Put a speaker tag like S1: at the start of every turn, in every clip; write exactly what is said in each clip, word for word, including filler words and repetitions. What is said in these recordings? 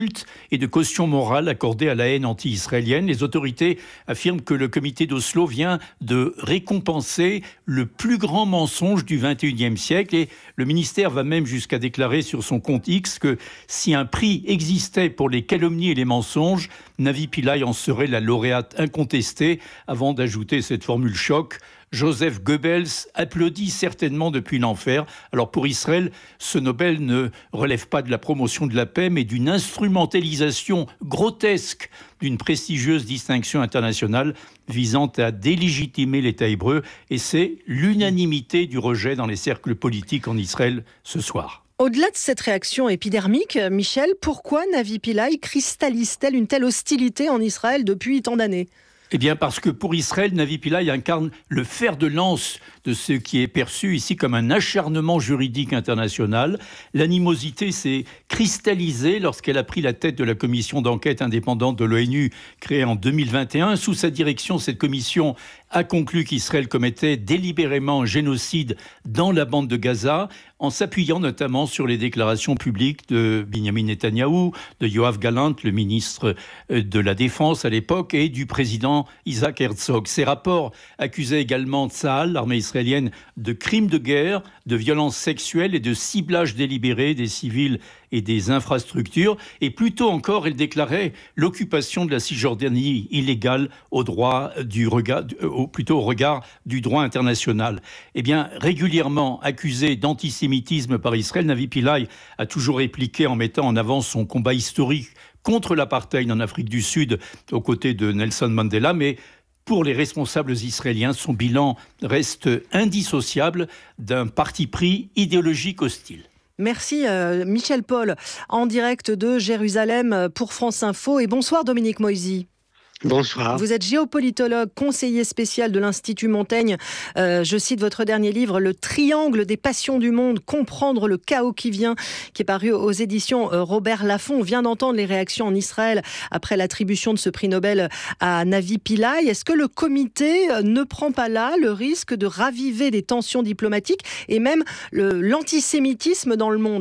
S1: et de caution morale accordée à la haine anti-israélienne. Les autorités affirment que le comité d'Oslo vient de récompenser le plus grand mensonge du vingt et unième siècle et le ministère va même jusqu'à déclarer sur son compte X que si un prix existait pour les calomnies et les mensonges, Navi Pillay en serait la lauréate incontestée, avant d'ajouter cette formule choc: Joseph Goebbels applaudit certainement depuis l'enfer. Alors pour Israël, ce Nobel ne relève pas de la promotion de la paix, mais d'une instrumentalisation grotesque d'une prestigieuse distinction internationale visant à délégitimer l'État hébreu. Et c'est l'unanimité du rejet dans les cercles politiques en Israël ce soir.
S2: Au-delà de cette réaction épidermique, Michel, pourquoi Navi Pillay cristallise-t-elle une telle hostilité en Israël depuis tant d'années ?
S1: Eh bien parce que pour Israël, Navi Pillay incarne le fer de lance de ce qui est perçu ici comme un acharnement juridique international. L'animosité s'est cristallisée lorsqu'elle a pris la tête de la commission d'enquête indépendante de l'ONU créée en deux mille vingt et un. Sous sa direction, cette commission a conclu qu'Israël commettait délibérément un génocide dans la bande de Gaza, en s'appuyant notamment sur les déclarations publiques de Benjamin Netanyahou, de Yoav Gallant, le ministre de la Défense à l'époque, et du président Isaac Herzog. Ces rapports accusaient également Tsahal, l'armée israélienne, de crimes de guerre, de violences sexuelles et de ciblage délibéré des civils et des infrastructures. Et plus tôt encore, elle déclarait l'occupation de la Cisjordanie illégale au droit du regard, au, plutôt au regard du droit international. Eh bien, régulièrement accusée d'antisémitisme par Israël, Navi Pillay a toujours répliqué en mettant en avant son combat historique contre l'apartheid en Afrique du Sud aux côtés de Nelson Mandela, mais pour les responsables israéliens, son bilan reste indissociable d'un parti pris idéologique hostile.
S2: Merci euh, Michel Paul, en direct de Jérusalem pour France Info. Et bonsoir Dominique Moisy.
S3: Bonsoir.
S2: Vous êtes géopolitologue, conseiller spécial de l'Institut Montaigne. Euh, je cite votre dernier livre, Le triangle des passions du monde, comprendre le chaos qui vient, qui est paru aux éditions Robert Laffont. On vient d'entendre les réactions en Israël après l'attribution de ce prix Nobel à Navi Pillay. Est-ce que le comité ne prend pas là le risque de raviver des tensions diplomatiques et même le, l'antisémitisme dans le monde ?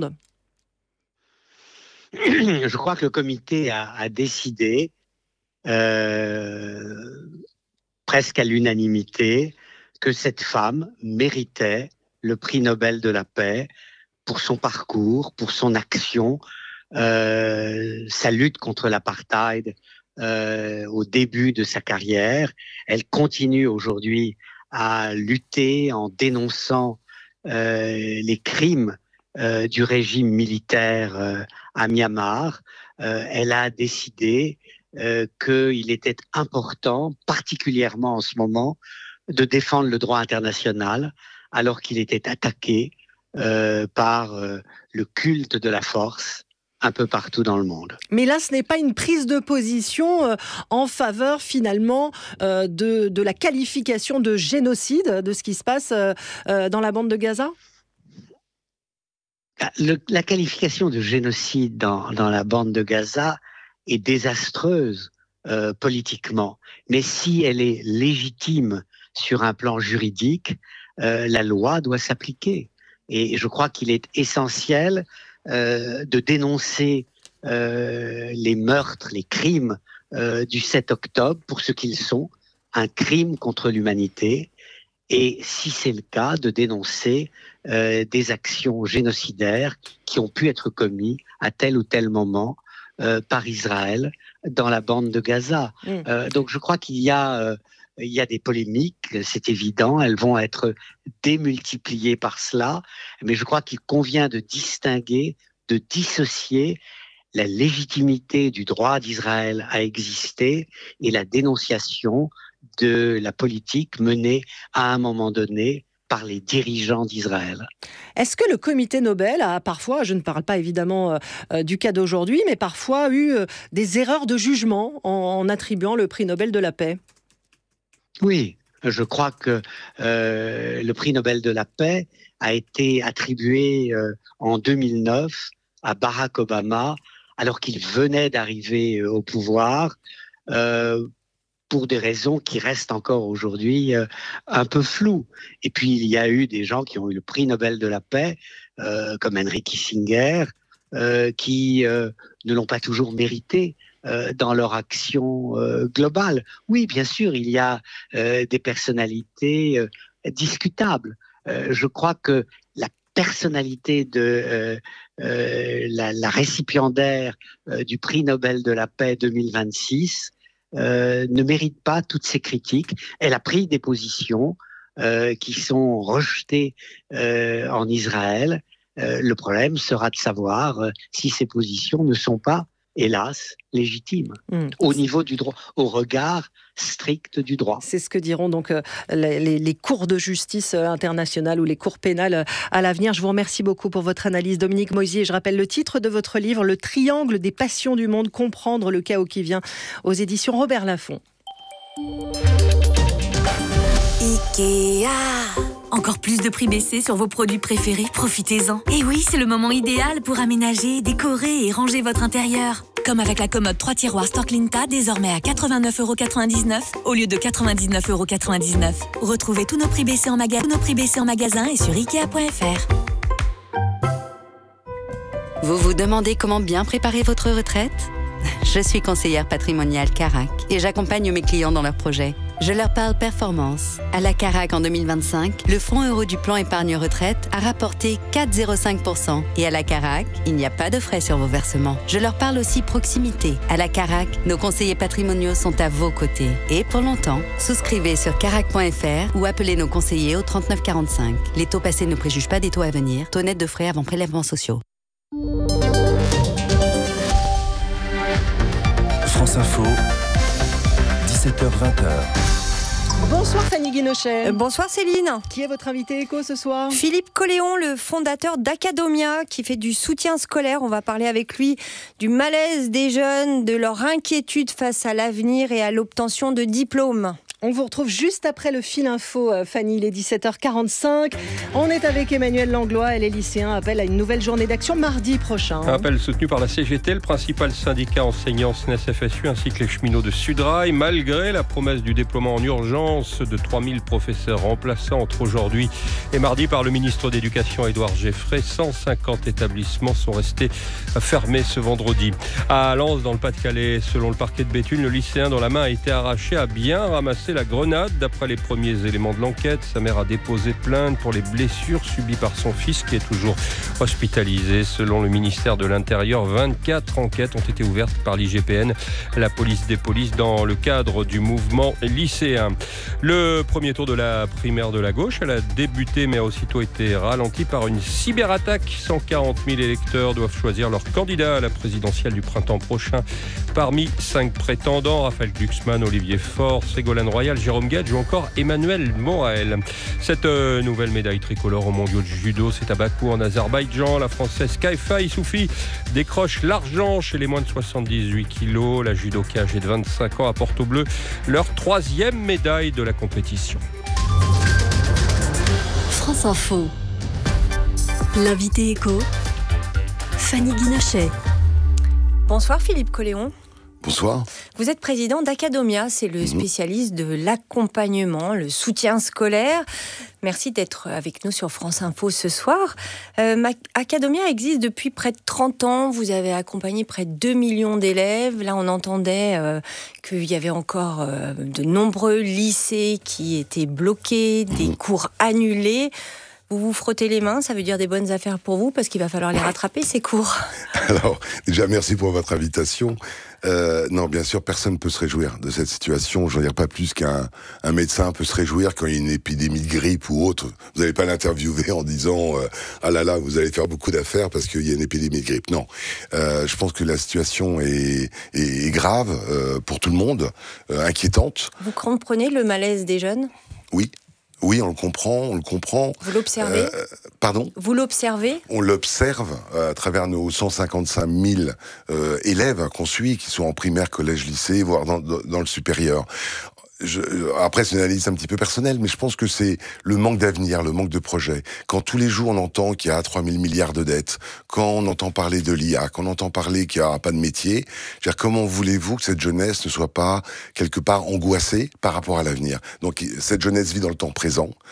S3: Je crois que le comité a, a décidé Euh, presque à l'unanimité, que cette femme méritait le prix Nobel de la paix pour son parcours, pour son action, euh, sa lutte contre l'apartheid euh, au début de sa carrière. Elle continue aujourd'hui à lutter en dénonçant euh, les crimes euh, du régime militaire euh, à Myanmar. Euh, elle a décidé Euh, qu'il était important, particulièrement en ce moment, de défendre le droit international alors qu'il était attaqué euh, par euh, le culte de la force un peu partout dans le monde.
S2: Mais là, ce n'est pas une prise de position euh, en faveur finalement euh, de, de la qualification de génocide de ce qui se passe euh, euh, dans la bande de Gaza ?
S3: Le, la qualification de génocide dans, dans la bande de Gaza est désastreuse euh, politiquement. Mais si elle est légitime sur un plan juridique, euh, la loi doit s'appliquer. Et je crois qu'il est essentiel euh, de dénoncer euh, les meurtres, les crimes euh, du sept octobre pour ce qu'ils sont, un crime contre l'humanité. Et si c'est le cas, de dénoncer euh, des actions génocidaires qui ont pu être commises à tel ou tel moment Euh, par Israël dans la bande de Gaza. Mm. Euh, donc je crois qu'il y a, euh, il y a des polémiques, c'est évident, elles vont être démultipliées par cela, mais je crois qu'il convient de distinguer, de dissocier la légitimité du droit d'Israël à exister et la dénonciation de la politique menée à un moment donné par les dirigeants d'Israël.
S2: Est-ce que le comité Nobel a parfois, je ne parle pas évidemment euh, du cas d'aujourd'hui, mais parfois eu euh, des erreurs de jugement en, en attribuant le prix Nobel de la paix ?
S3: Oui, je crois que euh, le prix Nobel de la paix a été attribué euh, en deux mille neuf à Barack Obama, alors qu'il venait d'arriver euh, au pouvoir, euh, pour des raisons qui restent encore aujourd'hui euh, un peu floues. Et puis, il y a eu des gens qui ont eu le prix Nobel de la paix, euh, comme Henry Kissinger, euh, qui euh, ne l'ont pas toujours mérité euh, dans leur action euh, globale. Oui, bien sûr, il y a euh, des personnalités euh, discutables. Euh, je crois que la personnalité de euh, euh, la, la récipiendaire euh, du prix Nobel de la paix deux mille vingt-six euh, ne mérite pas toutes ces critiques. Elle a pris des positions euh, qui sont rejetées euh, en Israël. Euh, le problème sera de savoir euh, si ces positions ne sont pas, hélas, légitimes, mmh. au niveau du droit, au regard strict du droit.
S2: C'est ce que diront donc euh, les, les cours de justice internationales ou les cours pénales à l'avenir. Je vous remercie beaucoup pour votre analyse, Dominique Moisier. Je rappelle le titre de votre livre, Le triangle des passions du monde, comprendre le chaos qui vient, aux éditions Robert Laffont.
S4: Ikea. Encore plus de prix baissés sur vos produits préférés, profitez-en. Et oui, c'est le moment idéal pour aménager, décorer et ranger votre intérieur. Comme avec la commode trois tiroirs Storklinta, désormais à quatre-vingt-neuf euros quatre-vingt-dix-neuf au lieu de quatre-vingt-dix-neuf euros quatre-vingt-dix-neuf. Retrouvez tous nos prix baissés en magasin, nos prix baissés en magasin et sur ikea point f r.
S5: Vous vous demandez comment bien préparer votre retraite ? Je suis conseillère patrimoniale Carac et j'accompagne mes clients dans leurs projets. Je leur parle performance. À la Carac en deux mille vingt-cinq, le fonds euro du plan épargne retraite a rapporté quatre virgule zéro cinq pour cent. Et à la Carac, il n'y a pas de frais sur vos versements. Je leur parle aussi proximité. À la Carac, nos conseillers patrimoniaux sont à vos côtés. Et pour longtemps, souscrivez sur carac point f r ou appelez nos conseillers au trente-neuf quarante-cinq. Les taux passés ne préjugent pas des taux à venir. Taux net de frais avant prélèvements sociaux.
S6: France Info, dix-sept heures vingt.
S2: Bonsoir Fanny Guinochet.
S7: Euh, bonsoir Céline.
S2: Qui est votre invité éco ce soir ?
S7: Philippe Colléon, le fondateur d'Acadomia, qui fait du soutien scolaire. On va parler avec lui du malaise des jeunes, de leur inquiétude face à l'avenir et à l'obtention de diplômes.
S2: On vous retrouve juste après le fil info, Fanny, il est dix-sept heures quarante-cinq. On est avec Emmanuel Langlois, elle est lycéen, appelle à une nouvelle journée d'action mardi prochain.
S8: Un appel soutenu par la C G T, le principal syndicat enseignant S N E S F S U, ainsi que les cheminots de Sudrail, malgré la promesse du déploiement en urgence de trois mille professeurs remplaçants entre aujourd'hui et mardi par le ministre d'Éducation Édouard Geffray. cent cinquante établissements sont restés fermés ce vendredi. À Lens, dans le Pas-de-Calais, selon le parquet de Béthune, le lycéen dont la main a été arrachée a bien ramassé la grenade. D'après les premiers éléments de l'enquête, sa mère a déposé plainte pour les blessures subies par son fils qui est toujours hospitalisé. Selon le ministère de l'Intérieur, vingt-quatre enquêtes ont été ouvertes par l'I G P N, la police des polices, dans le cadre du mouvement lycéen. Le premier tour de la primaire de la gauche, elle a débuté mais a aussitôt été ralentie par une cyberattaque. cent quarante mille électeurs doivent choisir leur candidat à la présidentielle du printemps prochain. Parmi cinq prétendants, Raphaël Glucksmann, Olivier Faure, Ségolène Royal, Jérôme Gage ou encore Emmanuel Morael. Cette euh, nouvelle médaille tricolore aux mondiaux de judo, c'est à Bakou en Azerbaïdjan. La Française Kaifa Issoufi décroche l'argent chez les moins de soixante-dix-huit kilos. La judoka âgée de vingt-cinq ans apporte aux Bleus leur troisième médaille de la compétition.
S4: France Info. L'invité éco, Fanny Guinochet.
S7: Bonsoir Philippe Colléon.
S9: Bonsoir.
S7: Vous êtes président d'Acadomia, c'est le spécialiste de l'accompagnement, le soutien scolaire. Merci d'être avec nous sur France Info ce soir. Euh, Acadomia existe depuis près de trente ans. Vous avez accompagné près de deux millions d'élèves. Là, on entendait euh, qu'il y avait encore euh, de nombreux lycées qui étaient bloqués, des mmh. cours annulés. Vous vous frottez les mains, ça veut dire des bonnes affaires pour vous, parce qu'il va falloir les rattraper, ces cours.
S9: Alors, déjà, merci pour votre invitation. Euh, non, bien sûr, personne ne peut se réjouir de cette situation. Je veux dire, pas plus qu'un un médecin peut se réjouir quand il y a une épidémie de grippe ou autre. Vous n'allez pas l'interviewer en disant euh, « Ah là là, vous allez faire beaucoup d'affaires parce qu'il y a une épidémie de grippe ». Non, euh, je pense que la situation est, est, est grave euh, pour tout le monde, euh, inquiétante.
S7: Vous comprenez le malaise des jeunes ?
S9: Oui. Oui, on le comprend, on le comprend.
S7: Vous l'observez ?
S9: euh, Pardon ?
S7: Vous l'observez ?
S9: On l'observe euh, à travers nos cent cinquante-cinq mille euh, élèves qu'on suit, qui sont en primaire, collège, lycée, voire dans, dans le supérieur. Je, après, c'est une analyse un petit peu personnelle, mais je pense que c'est le manque d'avenir, le manque de projet. Quand tous les jours on entend qu'il y a trois mille milliards de dettes, quand on entend parler de l'I A, quand on entend parler qu'il n'y aura pas de métier, je veux dire, comment voulez-vous que cette jeunesse ne soit pas quelque part angoissée par rapport à l'avenir ? Donc cette jeunesse vit dans le temps présent.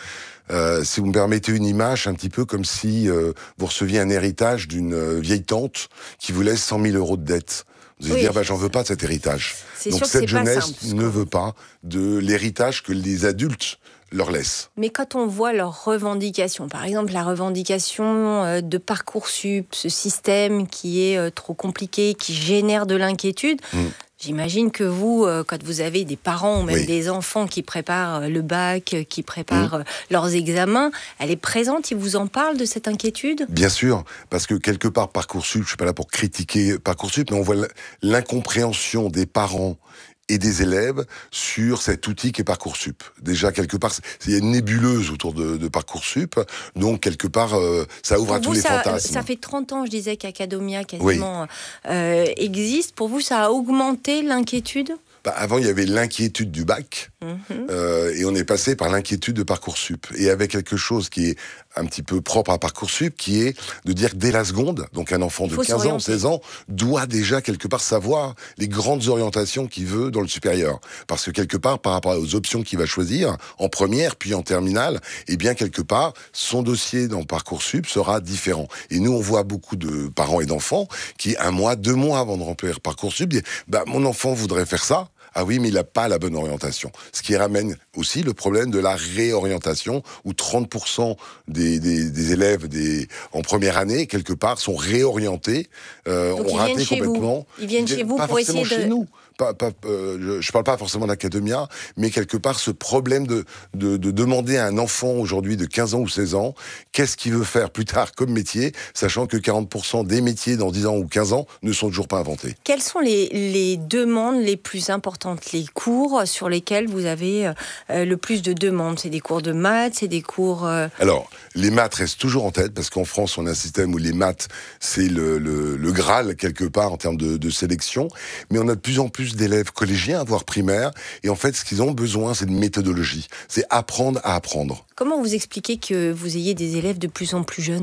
S9: Euh, si vous me permettez une image, un petit peu comme si euh, vous receviez un héritage d'une euh, vieille tante qui vous laisse cent mille euros de dette. Vous allez
S7: oui.
S9: dire, bah, j'en veux pas de cet héritage.
S7: C'est
S9: Donc
S7: sûr que
S9: cette
S7: c'est pas
S9: jeunesse
S7: simple,
S9: ne veut pas de l'héritage que les adultes leur laissent.
S7: Mais quand on voit leurs revendications, par exemple la revendication de Parcoursup, ce système qui est trop compliqué, qui génère de l'inquiétude, mmh. J'imagine que vous, quand vous avez des parents ou même oui. des enfants qui préparent le bac, qui préparent mmh. leurs examens, elle est présente, ils vous en parlent de cette inquiétude ?
S9: Bien sûr, parce que quelque part Parcoursup, je ne suis pas là pour critiquer Parcoursup, mais on voit l'incompréhension des parents et des élèves sur cet outil qu'est Parcoursup. Déjà, quelque part, il y a une nébuleuse autour de, de Parcoursup, donc quelque part, euh, ça ouvre
S7: Pour
S9: à
S7: vous,
S9: tous les
S7: ça,
S9: fantasmes.
S7: Ça fait trente ans, je disais, qu'Acadomia quasiment oui. euh, existe. Pour vous, ça a augmenté l'inquiétude ?
S9: Bah, avant, il y avait l'inquiétude du bac, mmh. euh, et on est passé par l'inquiétude de Parcoursup. Et avec quelque chose qui est un petit peu propre à Parcoursup, qui est de dire que dès la seconde, donc un enfant de quinze ans, seize ans, doit déjà quelque part savoir les grandes orientations qu'il veut dans le supérieur. Parce que quelque part, par rapport aux options qu'il va choisir, en première, puis en terminale, eh bien quelque part, son dossier dans Parcoursup sera différent. Et nous, on voit beaucoup de parents et d'enfants qui, un mois, deux mois avant de remplir Parcoursup, disent bah, « mon enfant voudrait faire ça ». Ah oui, mais il n'a pas la bonne orientation. Ce qui ramène aussi le problème de la réorientation, où trente pour cent des, des, des élèves des, en première année, quelque part, sont réorientés, euh, ont raté complètement.
S7: Vous. Ils viennent chez vous
S9: pas
S7: pour
S9: forcément
S7: essayer de...
S9: chez nous. Pas, pas, euh, je ne parle pas forcément d'Acadomia, mais quelque part ce problème de, de, de demander à un enfant aujourd'hui de quinze ans ou seize ans qu'est-ce qu'il veut faire plus tard comme métier, sachant que quarante pour cent des métiers dans dix ans ou quinze ans ne sont toujours pas inventés.
S7: Quelles sont les, les demandes les plus importantes, les cours sur lesquels vous avez euh, le plus de demandes ? C'est des cours de maths, c'est des cours... Euh...
S9: Alors, les maths restent toujours en tête, parce qu'en France, on a un système où les maths, c'est le, le, le Graal, quelque part, en termes de, de sélection, mais on a de plus en plus d'élèves collégiens, voire primaires, et en fait, ce qu'ils ont besoin, c'est de méthodologie. C'est apprendre à apprendre.
S7: Comment vous expliquez que vous ayez des élèves de plus en plus jeunes ?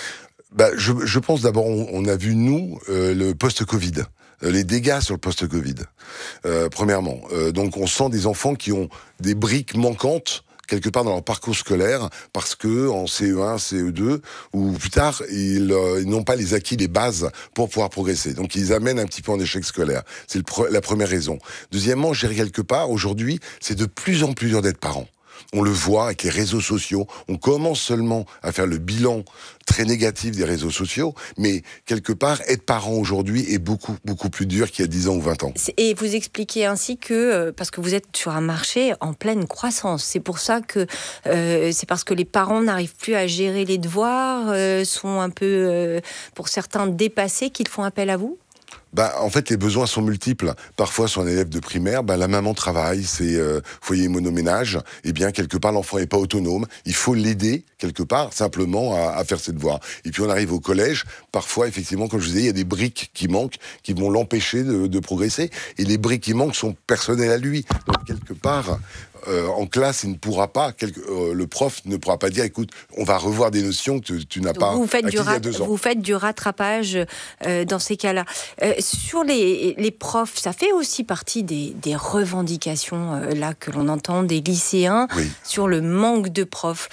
S9: Bah, je, je pense d'abord, on, on a vu, nous, euh, le post-Covid. Les dégâts sur le post-Covid, euh, premièrement. Euh, donc, on sent des enfants qui ont des briques manquantes quelque part dans leur parcours scolaire, parce que en C E un, C E deux, ou plus tard, ils, euh, ils n'ont pas les acquis, les bases pour pouvoir progresser. Donc, ils amènent un petit peu en échec scolaire. C'est le pre- la première raison. Deuxièmement, je dirais quelque part, aujourd'hui, c'est de plus en plus dur d'être parent. On le voit avec les réseaux sociaux. On commence seulement à faire le bilan très négatif des réseaux sociaux, mais quelque part, être parent aujourd'hui est beaucoup, beaucoup plus dur qu'il y a dix ans ou vingt ans.
S7: Et vous expliquez ainsi que, parce que vous êtes sur un marché en pleine croissance, c'est pour ça que, euh, c'est parce que les parents n'arrivent plus à gérer les devoirs, euh, sont un peu, euh, pour certains, dépassés, qu'ils font appel à vous ?
S9: Bah, en fait, les besoins sont multiples. Parfois, sur un élève de primaire, bah, la maman travaille, c'est euh, foyer monoménage. Et bien, quelque part, l'enfant n'est pas autonome. Il faut l'aider, quelque part, simplement à, à faire ses devoirs. Et puis, on arrive au collège. Parfois, effectivement, comme je vous disais, il y a des briques qui manquent, qui vont l'empêcher de, de progresser. Et les briques qui manquent sont personnelles à lui. Donc, quelque part... Euh, en classe, il ne pourra pas, quelque, euh, le prof ne pourra pas dire, écoute, on va revoir des notions que tu, tu n'as
S7: Donc
S9: pas
S7: vous faites
S9: acquises
S7: du rat-
S9: il y a deux ans.
S7: Vous faites du rattrapage euh, dans ces cas-là. Euh, sur les, les profs, ça fait aussi partie des, des revendications euh, là que l'on entend des lycéens
S9: oui.
S7: sur le manque de profs.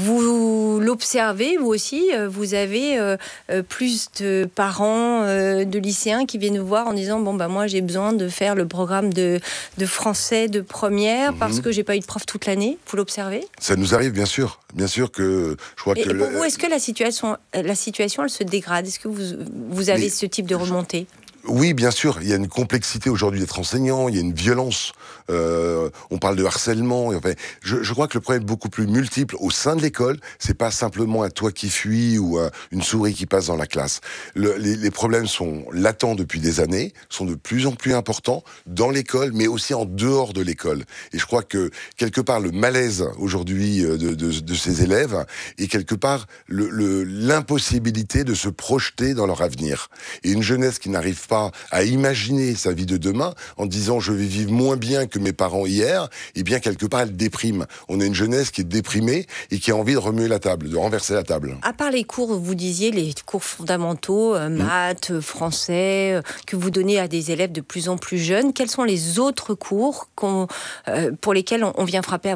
S7: Vous l'observez, vous aussi, vous avez euh, plus de parents euh, de lycéens qui viennent vous voir en disant, bon, bah, moi, j'ai besoin de faire le programme de, de français de première mm-hmm. parce que j'ai pas eu de prof toute l'année. Vous l'observez ?
S9: Ça nous arrive, bien sûr. Bien sûr que je crois
S7: et,
S9: que...
S7: Et pour le... vous, est-ce que la situation, la situation, elle se dégrade ? Est-ce que vous, vous avez Mais... ce type de remontée ?
S9: Oui, bien sûr. Il y a une complexité aujourd'hui d'être enseignant. Il y a une violence. Euh, on parle de harcèlement. Enfin, je, je crois que le problème est beaucoup plus multiple au sein de l'école. C'est pas simplement un toit qui fuit ou un, une souris qui passe dans la classe. Le, les, les problèmes sont latents depuis des années, sont de plus en plus importants dans l'école, mais aussi en dehors de l'école. Et je crois que quelque part le malaise aujourd'hui de, de, de ces élèves est quelque part le, le, l'impossibilité de se projeter dans leur avenir. Et une jeunesse qui n'arrive pas à imaginer sa vie de demain en disant je vais vivre moins bien que mes parents hier, et bien quelque part elle déprime. On a une jeunesse qui est déprimée et qui a envie de remuer la table, de renverser la table.
S7: À part les cours, vous disiez les cours fondamentaux, euh, maths, mmh. français, euh, que vous donnez à des élèves de plus en plus jeunes, quels sont les autres cours qu'on, euh, pour lesquels on, on vient frapper à votre porte ?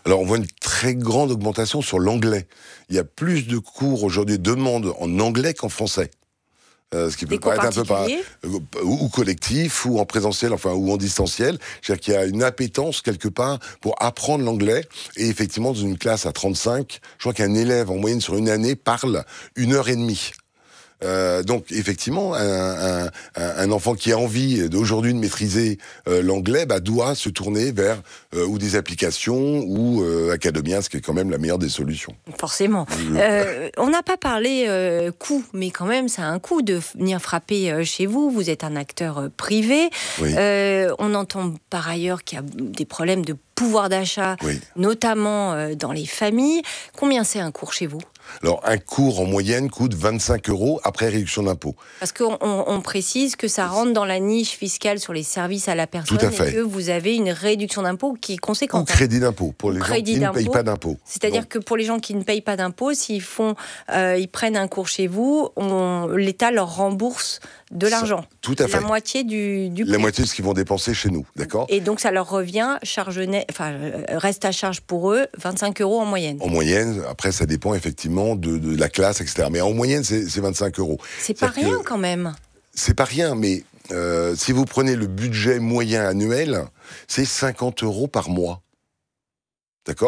S9: Alors, on voit une très grande augmentation sur l'anglais. Il y a plus de cours aujourd'hui, de demandes en anglais qu'en français. Euh, ce qui peut paraître un peu par, euh, ou collectif, ou en présentiel, enfin, ou en distanciel. C'est-à-dire qu'il y a une appétence, quelque part, pour apprendre l'anglais. Et effectivement, dans une classe à trente-cinq, je crois qu'un élève, en moyenne, sur une année, parle une heure et demie. Euh, donc effectivement, un, un, un enfant qui a envie d'aujourd'hui de maîtriser euh, l'anglais bah, doit se tourner vers euh, ou des applications ou euh, Academia, ce qui est quand même la meilleure des solutions.
S7: Forcément. Euh, on n'a pas parlé euh, coût, mais quand même, ça a un coût de venir frapper euh, chez vous. Vous êtes un acteur euh, privé. Oui. Euh, on entend par ailleurs qu'il y a des problèmes de pouvoir d'achat, oui. notamment euh, dans les familles. Combien c'est un cours chez vous ?
S9: Alors, un cours en moyenne coûte vingt-cinq euros après réduction d'impôt.
S7: Parce qu'on on précise que ça rentre dans la niche fiscale sur les services à la personne.
S9: Tout à fait.
S7: Et que vous avez une réduction d'impôt qui est conséquente.
S9: Ou crédit d'impôt pour les gens qui ne payent pas d'impôt.
S7: C'est-à-dire que pour les gens qui ne payent pas d'impôt, s'ils font, euh, ils prennent un cours chez vous, on, l'État leur rembourse de l'argent.
S9: Tout à fait.
S7: La moitié du, du prix.
S9: La moitié de ce qu'ils vont dépenser chez nous, d'accord ?
S7: Et donc ça leur revient, charge net, enfin, reste à charge pour eux, vingt-cinq euros en moyenne.
S9: En moyenne, après ça dépend effectivement de, de la classe, et cetera. Mais en moyenne, c'est, c'est vingt-cinq euros.
S7: C'est pas rien quand même.
S9: C'est pas rien, mais euh, si vous prenez le budget moyen annuel, c'est cinquante euros par mois. D'accord ?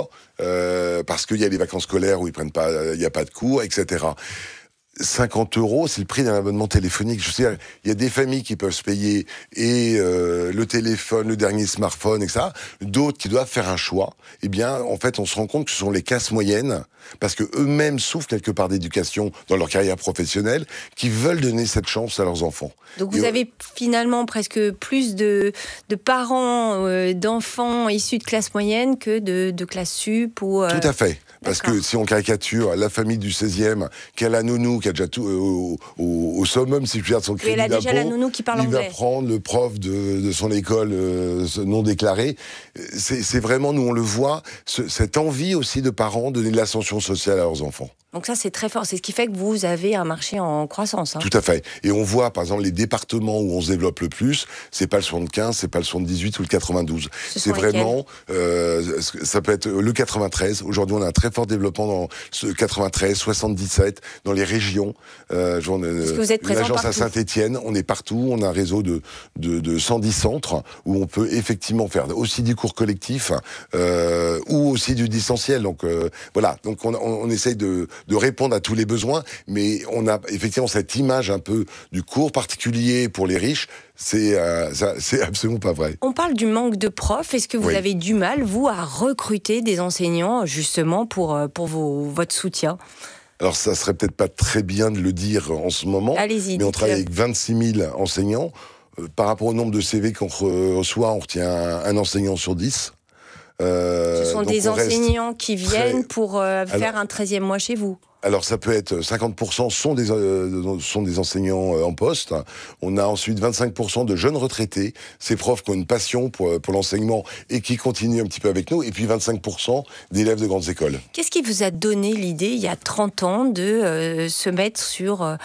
S9: euh, Parce qu'il y a les vacances scolaires où ils prennent pas, il n'y a pas de cours, et cetera. cinquante euros, c'est le prix d'un abonnement téléphonique. Je sais, il y a des familles qui peuvent se payer et euh, le téléphone, le dernier smartphone, et cetera. D'autres qui doivent faire un choix. Eh bien, en fait, on se rend compte que ce sont les classes moyennes, parce que eux-mêmes souffrent quelque part d'éducation dans leur carrière professionnelle, qui veulent donner cette chance à leurs enfants.
S7: Donc vous et avez euh... finalement presque plus de, de parents, euh, d'enfants issus de classes moyennes que de, de classes sup ou... Euh...
S9: Tout à fait. Parce D'accord. que si on caricature la famille du seizième, qui a la nounou, qui a déjà tout euh, au, au, au summum, si je puis dire, de son crédit d'impôt,
S7: elle a déjà la nounou qui parle
S9: il
S7: anglais.
S9: va prendre le prof de, de son école euh, non déclaré. C'est, c'est vraiment, nous on le voit, ce, cette envie aussi de parents de donner de l'ascension sociale à leurs enfants.
S7: Donc ça, c'est très fort. C'est ce qui fait que vous avez un marché en croissance. Hein.
S9: Tout à fait. Et on voit, par exemple, les départements où on se développe le plus, c'est pas le soixante-quinze, c'est pas le soixante-dix-huit ou le quatre-vingt-douze. Ce c'est vraiment, euh, ça peut être le quatre-vingt-treize. Aujourd'hui, on a un très fort développement dans ce quatre-vingt-treize, soixante-dix-sept, dans les régions. Euh, Est-ce
S7: que vous êtes présent
S9: l'agence
S7: partout ?
S9: À Saint-Étienne, on est partout. On a un réseau de, de, de cent dix centres où on peut effectivement faire aussi du cours collectif euh, ou aussi du distanciel. Donc euh, voilà. Donc on, on, on essaye de de répondre à tous les besoins, mais on a effectivement cette image un peu du cours particulier pour les riches, c'est, euh, ça, c'est absolument pas vrai.
S7: On parle du manque de profs, est-ce que vous oui. avez du mal, vous, à recruter des enseignants, justement, pour, pour vos, votre soutien ?
S9: Alors ça serait peut-être pas très bien de le dire en ce moment,
S7: Allez-y,
S9: mais on travaille avec vingt-six mille enseignants. Euh, par rapport au nombre de C V qu'on reçoit, on retient un, un enseignant sur dix.
S7: Euh, Ce sont des enseignants qui viennent très... pour euh, faire alors, un treizième mois chez vous.
S9: Alors ça peut être cinquante pour cent sont des, euh, sont des enseignants euh, en poste. On a ensuite vingt-cinq pour cent de jeunes retraités, ces profs qui ont une passion pour, pour l'enseignement et qui continuent un petit peu avec nous, et puis vingt-cinq pour cent d'élèves de grandes écoles.
S7: Qu'est-ce qui vous a donné l'idée, il y a trente ans, de euh, se mettre sur euh,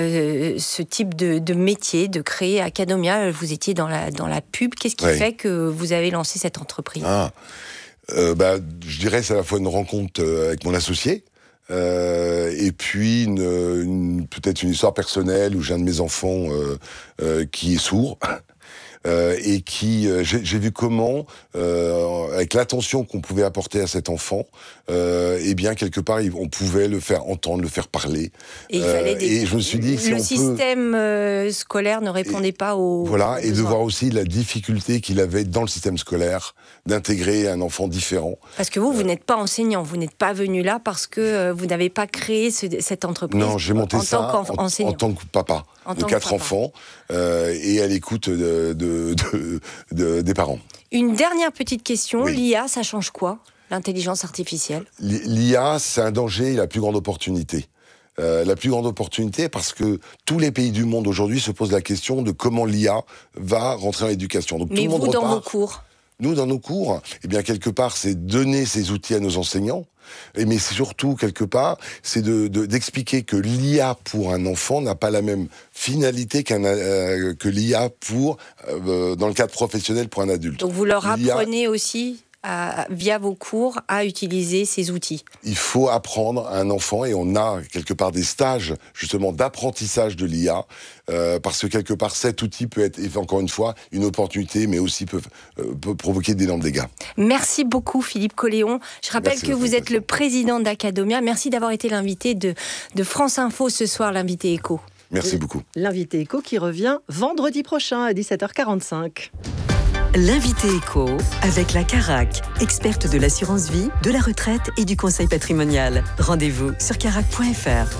S7: ce type de, de métier, de créer Academia ? Vous étiez dans la, dans la pub. Qu'est-ce qui oui. fait que vous avez lancé cette entreprise ?
S9: ah, euh, bah, Je dirais c'est à la fois une rencontre avec mon associé, Euh, et puis une, une, peut-être une histoire personnelle où j'ai un de mes enfants euh, euh, qui est sourd euh, et qui euh, j'ai, j'ai vu comment euh, avec l'attention qu'on pouvait apporter à cet enfant, euh, et bien quelque part on pouvait le faire entendre, le faire parler.
S7: Et, il fallait des...
S9: et je me suis dit si
S7: le
S9: on
S7: système
S9: peut...
S7: scolaire ne répondait
S9: et,
S7: pas aux
S9: voilà
S7: aux
S9: et de voir aussi la difficulté qu'il avait dans le système scolaire d'intégrer un enfant différent.
S7: Parce que vous, vous euh... n'êtes pas enseignant, vous n'êtes pas venu là parce que vous n'avez pas créé ce, cette entreprise.
S9: Non, j'ai monté
S7: en
S9: ça
S7: tant
S9: en, en tant que papa
S7: en
S9: de quatre enfants euh, et à l'écoute de, de, de, de, des parents.
S7: Une dernière petite question,
S9: oui.
S7: l'I A, ça change quoi, l'intelligence artificielle ?
S9: L'I A, c'est un danger et la plus grande opportunité. Euh, la plus grande opportunité parce que tous les pays du monde aujourd'hui se posent la question de comment l'I A va rentrer dans l'éducation. Donc,
S7: Mais
S9: tout le
S7: vous,
S9: monde repart.
S7: dans vos cours ?
S9: Nous, dans nos cours, eh bien, quelque part, c'est donner ces outils à nos enseignants. Et mais surtout, quelque part, c'est de, de, d'expliquer que l'I A pour un enfant n'a pas la même finalité qu'un, euh, que l'I A pour, euh, dans le cadre professionnel pour un adulte.
S7: Donc vous leur apprenez L'I A... aussi à, via vos cours, à utiliser ces outils?
S9: Il faut apprendre à un enfant, et on a quelque part des stages justement d'apprentissage de l'I A, euh, parce que quelque part cet outil peut être, encore une fois, une opportunité, mais aussi peut, euh, peut provoquer d'énormes dégâts.
S7: Merci beaucoup Philippe Colléon. Je rappelle Merci que vous êtes le président d'Academia. Merci d'avoir été l'invité de, de France Info ce soir, l'invité éco.
S9: Merci beaucoup.
S2: L'invité éco qui revient vendredi prochain à dix-sept heures quarante-cinq.
S10: L'invité éco avec la Carac, experte de l'assurance vie, de la retraite et du conseil patrimonial. Rendez-vous sur carac point f r.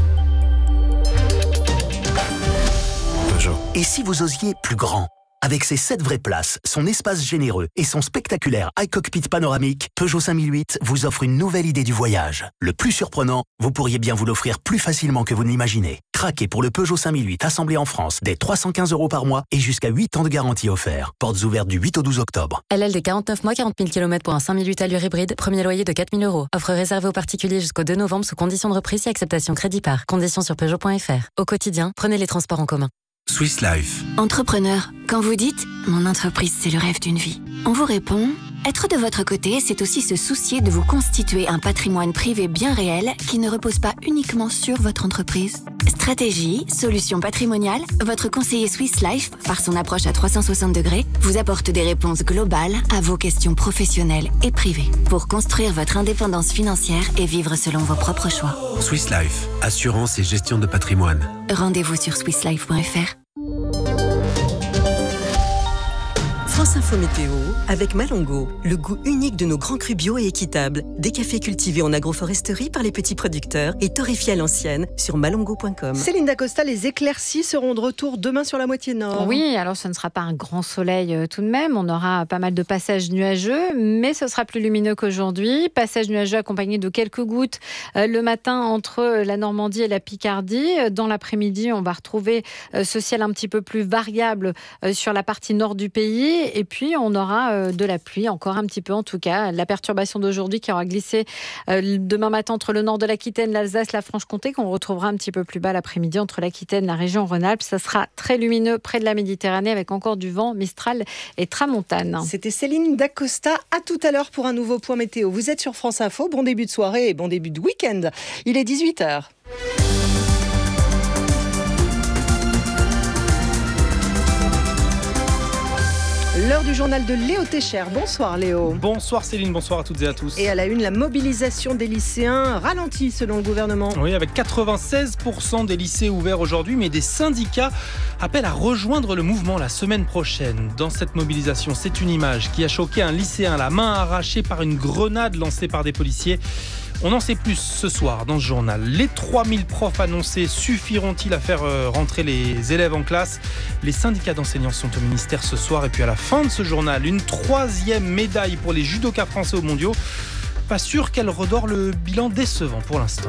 S11: Et si vous osiez plus grand? Avec ses sept vraies places, son espace généreux et son spectaculaire iCockpit panoramique, Peugeot cinq mille huit vous offre une nouvelle idée du voyage. Le plus surprenant, vous pourriez bien vous l'offrir plus facilement que vous ne l'imaginez. Craquez pour le Peugeot cinq mille huit assemblé en France dès trois cent quinze euros par mois et jusqu'à huit ans de garantie offert. Portes ouvertes du huit au douze octobre.
S12: L L D quarante-neuf mois, quarante mille kilomètres pour un cinq mille huit allure hybride. Premier loyer de quatre mille euros. Offre réservée aux particuliers jusqu'au deux novembre sous conditions de reprise et acceptation crédit par. Conditions sur Peugeot point f r. Au quotidien, prenez les transports en commun.
S13: Swiss Life.
S14: Entrepreneur, quand vous dites « Mon entreprise, c'est le rêve d'une vie », on vous répond « Être de votre côté, c'est aussi se soucier de vous constituer un patrimoine privé bien réel qui ne repose pas uniquement sur votre entreprise. » Stratégie, solutions patrimoniales, votre conseiller Swiss Life, par son approche à trois cent soixante degrés, vous apporte des réponses globales à vos questions professionnelles et privées pour construire votre indépendance financière et vivre selon vos propres choix.
S13: Swiss Life, assurance et gestion de patrimoine.
S14: Rendez-vous sur swiss life point f r.
S10: France Info Météo avec Malongo, le goût unique de nos grands crus bio et équitables. Des cafés cultivés en agroforesterie par les petits producteurs et torréfiés à l'ancienne sur malongo point com.
S2: Céline Dacosta, les éclaircies seront de retour demain sur la moitié nord.
S15: Oui, alors ce ne sera pas un grand soleil euh, tout de même. On aura pas mal de passages nuageux, mais ce sera plus lumineux qu'aujourd'hui. Passages nuageux accompagnés de quelques gouttes euh, le matin entre la Normandie et la Picardie. Dans l'après-midi, on va retrouver euh, ce ciel un petit peu plus variable euh, sur la partie nord du pays. Et puis, on aura euh, de la pluie, encore un petit peu en tout cas. La perturbation d'aujourd'hui qui aura glissé euh, demain matin entre le nord de l'Aquitaine, l'Alsace, la Franche-Comté, qu'on retrouvera un petit peu plus bas l'après-midi entre l'Aquitaine, la région Rhône-Alpes. Ça sera très lumineux près de la Méditerranée avec encore du vent, Mistral et Tramontane.
S2: C'était Céline Dacosta. À tout à l'heure pour un nouveau point météo. Vous êtes sur France Info. Bon début de soirée et bon début de week-end. Il est dix-huit heures. L'heure du journal de Léo Técher. Bonsoir Léo.
S16: Bonsoir Céline, bonsoir à toutes et à tous.
S2: Et à la une, la mobilisation des lycéens ralentit selon le gouvernement.
S16: Oui, avec quatre-vingt-seize pour cent des lycées ouverts aujourd'hui, mais des syndicats appellent à rejoindre le mouvement la semaine prochaine. Dans cette mobilisation, c'est une image qui a choqué un lycéen, la main arrachée par une grenade lancée par des policiers. On en sait plus ce soir dans ce journal. Les trois mille profs annoncés suffiront-ils à faire rentrer les élèves en classe? Les syndicats d'enseignants sont au ministère ce soir. Et puis à la fin de ce journal, une troisième médaille pour les judokas français aux mondiaux. Pas sûr qu'elle redore le bilan décevant pour l'instant.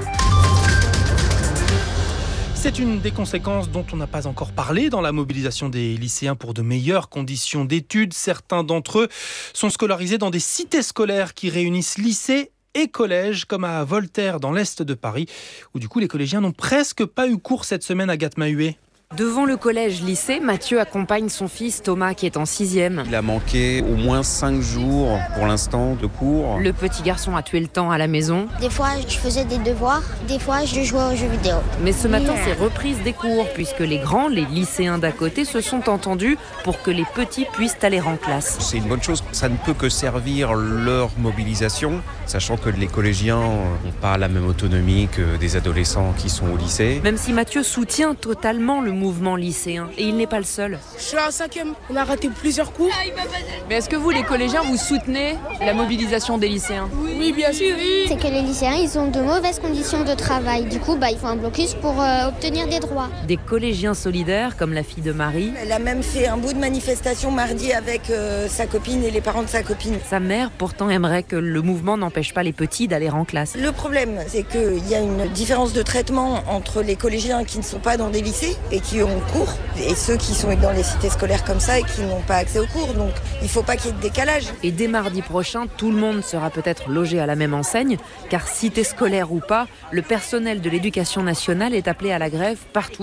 S16: C'est une des conséquences dont on n'a pas encore parlé dans la mobilisation des lycéens pour de meilleures conditions d'études. Certains d'entre eux sont scolarisés dans des cités scolaires qui réunissent lycées et collèges, comme à Voltaire dans l'Est de Paris, où du coup les collégiens n'ont presque pas eu cours cette semaine à Gatmahué.
S17: Devant le collège-lycée, Mathieu accompagne son fils Thomas qui est en sixième.
S18: Il a manqué au moins cinq jours pour l'instant de cours.
S17: Le petit garçon a tué le temps à la maison.
S19: Des fois, je faisais des devoirs, des fois, je jouais aux jeux vidéo.
S17: Mais ce matin, c'est reprise des cours, puisque les grands, les lycéens d'à côté, se sont entendus pour que les petits puissent aller en classe.
S18: C'est une bonne chose. Ça ne peut que servir leur mobilisation, sachant que les collégiens n'ont pas la même autonomie que des adolescents qui sont au lycée.
S17: Même si Mathieu soutient totalement le mouvement lycéen, et il n'est pas le seul.
S20: Je suis en cinquième, on a raté plusieurs cours.
S17: Mais est-ce que vous, les collégiens, vous soutenez la mobilisation des lycéens?
S20: Oui, oui bien sûr.
S19: C'est que les lycéens, ils ont de mauvaises conditions de travail. Du coup, bah, il faut un blocus pour euh, obtenir des droits.
S17: Des collégiens solidaires, comme la fille de Marie.
S21: Elle a même fait un bout de manifestation mardi avec euh, sa copine et les parents de sa copine.
S17: Sa mère, pourtant, aimerait que le mouvement n'empêche pas les petits d'aller en classe.
S21: Le problème, c'est qu'il y a une différence de traitement entre les collégiens qui ne sont pas dans des lycées et qui ont cours, et ceux qui sont dans les cités scolaires comme ça et qui n'ont pas accès aux cours. Donc il ne faut pas qu'il y ait de décalage.
S17: Et dès mardi prochain, tout le monde sera peut-être logé à la même enseigne, car cité scolaire ou pas, le personnel de l'éducation nationale est appelé à la grève partout,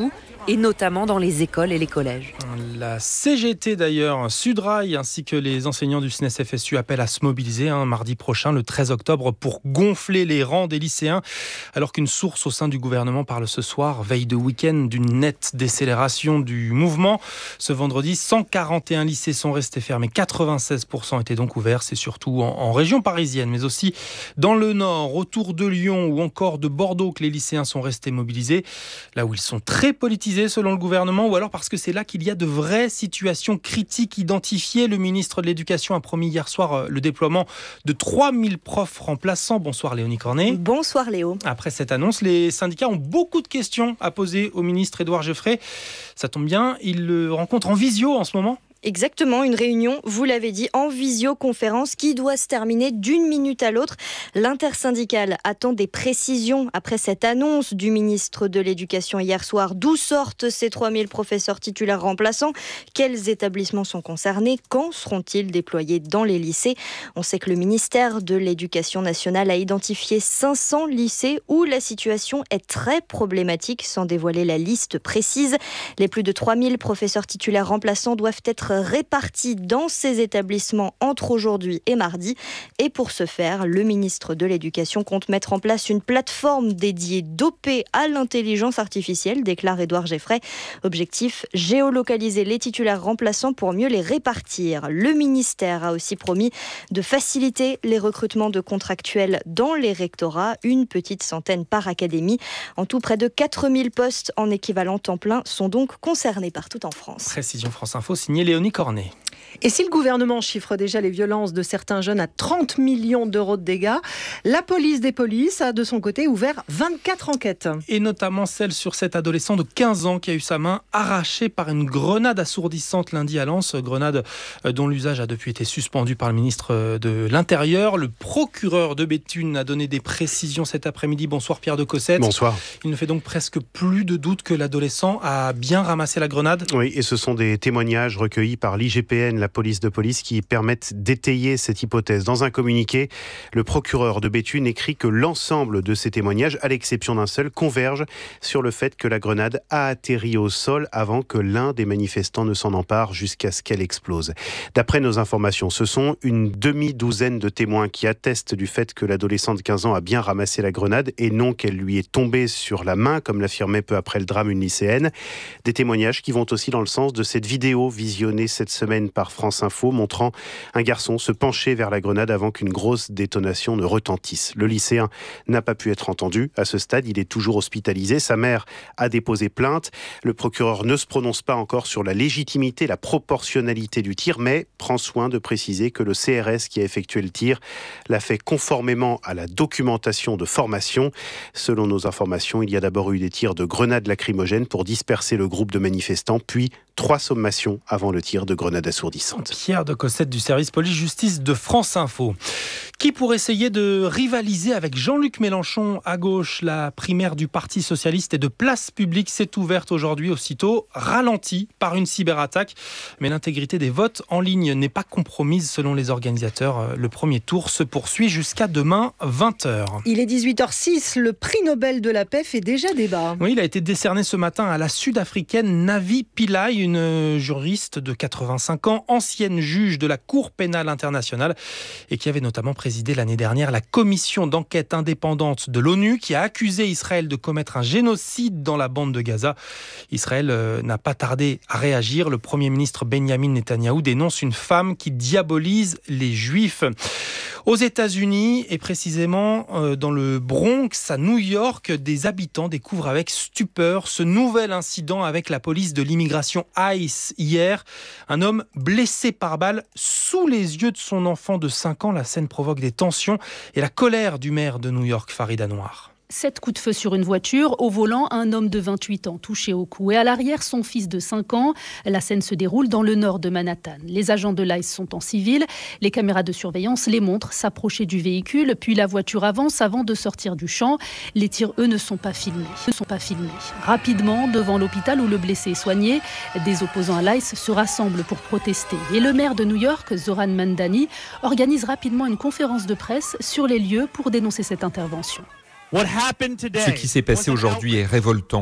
S17: et notamment dans les écoles et les collèges.
S16: La C G T d'ailleurs, Sudrail ainsi que les enseignants du S N E S F S U appellent à se mobiliser hein, mardi prochain, le treize octobre, pour gonfler les rangs des lycéens, alors qu'une source au sein du gouvernement parle ce soir, veille de week-end, d'une nette décélération du mouvement. Ce vendredi, cent quarante et un lycées sont restés fermés, quatre-vingt-seize pour cent étaient donc ouverts. C'est surtout en, en région parisienne, mais aussi dans le nord, autour de Lyon ou encore de Bordeaux que les lycéens sont restés mobilisés, là où ils sont très politisés selon le gouvernement, ou alors parce que c'est là qu'il y a de vraies situations critiques identifiées. Le ministre de l'Éducation a promis hier soir le déploiement de trois mille profs remplaçants. Bonsoir Léonie Cornet.
S1: Bonsoir Léo.
S16: Après cette annonce, les syndicats ont beaucoup de questions à poser au ministre Édouard Geoffrey. Ça tombe bien, il le rencontre en visio en ce moment.
S1: Exactement, une réunion, vous l'avez dit, en visioconférence qui doit se terminer d'une minute à l'autre. L'intersyndicale attend des précisions après cette annonce du ministre de l'Éducation hier soir. D'où sortent ces trois mille professeurs titulaires remplaçants? Quels établissements sont concernés? Quand seront-ils déployés dans les lycées? On sait que le ministère de l'Éducation nationale a identifié cinq cents lycées où la situation est très problématique, sans dévoiler la liste précise. Les plus de trois mille professeurs titulaires remplaçants doivent être répartis dans ces établissements entre aujourd'hui et mardi. Et pour ce faire, le ministre de l'Éducation compte mettre en place une plateforme dédiée dopée à l'intelligence artificielle, déclare Édouard Geoffrey. Objectif, géolocaliser les titulaires remplaçants pour mieux les répartir. Le ministère a aussi promis de faciliter les recrutements de contractuels dans les rectorats, une petite centaine par académie. En tout, près de quatre mille postes en équivalent temps plein sont donc concernés partout en France.
S16: Précision France Info, signé Léonie Cornet.
S2: Et si le gouvernement chiffre déjà les violences de certains jeunes à trente millions d'euros de dégâts, la police des polices a de son côté ouvert vingt-quatre enquêtes.
S16: Et notamment celle sur cet adolescent de quinze ans qui a eu sa main arrachée par une grenade assourdissante lundi à Lens, grenade dont l'usage a depuis été suspendu par le ministre de l'Intérieur. Le procureur de Béthune a donné des précisions cet après-midi. Bonsoir Pierre de Cossette.
S22: Bonsoir.
S16: Il ne fait donc presque plus de doute que l'adolescent a bien ramassé la grenade.
S22: Oui, et ce sont des témoignages recueillis par l'I G P N, la police de police, qui permettent d'étayer cette hypothèse. Dans un communiqué, le procureur de Béthune écrit que l'ensemble de ces témoignages, à l'exception d'un seul, convergent sur le fait que la grenade a atterri au sol avant que l'un des manifestants ne s'en empare jusqu'à ce qu'elle explose. D'après nos informations, ce sont une demi-douzaine de témoins qui attestent du fait que l'adolescent de quinze ans a bien ramassé la grenade et non qu'elle lui est tombée sur la main, comme l'affirmait peu après le drame une lycéenne. Des témoignages qui vont aussi dans le sens de cette vidéo visionnée cette semaine par France Info, montrant un garçon se pencher vers la grenade avant qu'une grosse détonation ne retentisse. Le lycéen n'a pas pu être entendu. À ce stade, il est toujours hospitalisé. Sa mère a déposé plainte. Le procureur ne se prononce pas encore sur la légitimité, la proportionnalité du tir, mais prend soin de préciser que le C R S qui a effectué le tir l'a fait conformément à la documentation de formation. Selon nos informations, il y a d'abord eu des tirs de grenades lacrymogènes pour disperser le groupe de manifestants, puis trois sommations avant le tir de grenades assourdissantes.
S16: Pierre de Cossette du service police-justice de France Info. Qui, pour essayer de rivaliser avec Jean-Luc Mélenchon à gauche, la primaire du Parti Socialiste et de Place Publique s'est ouverte aujourd'hui, aussitôt ralentie par une cyberattaque. Mais l'intégrité des votes en ligne n'est pas compromise selon les organisateurs. Le premier tour se poursuit jusqu'à demain vingt heures.
S2: Il est dix-huit heures six, le prix Nobel de la paix fait déjà débat.
S16: Oui, il a été décerné ce matin à la Sud-Africaine Navi Pillay, une juriste de quatre-vingt-cinq ans, ancienne juge de la Cour pénale internationale et qui avait notamment présidé l'année dernière la commission d'enquête indépendante de l'ONU qui a accusé Israël de commettre un génocide dans la bande de Gaza. Israël euh, n'a pas tardé à réagir. Le Premier ministre Benjamin Netanyahou dénonce une femme qui diabolise les Juifs. Aux États-Unis et précisément euh, dans le Bronx, à New York, des habitants découvrent avec stupeur ce nouvel incident avec la police de l'immigration ICE hier. Un homme blessé par balle sous les yeux de son enfant de cinq ans. La scène provoque des tensions et la colère du maire de New York, Farid Anwar.
S23: Sept coups de feu sur une voiture. Au volant, un homme de vingt-huit ans touché au cou. Et à l'arrière, son fils de cinq ans. La scène se déroule dans le nord de Manhattan. Les agents de l'ICE sont en civil. Les caméras de surveillance les montrent s'approcher du véhicule. Puis la voiture avance avant de sortir du champ. Les tirs, eux, ne sont pas filmés. Ne sont pas filmés. Rapidement, devant l'hôpital où le blessé est soigné, des opposants à l'ICE se rassemblent pour protester. Et le maire de New York, Zoran Mandani, organise rapidement une conférence de presse sur les lieux pour dénoncer cette intervention.
S24: Ce qui s'est passé aujourd'hui est révoltant.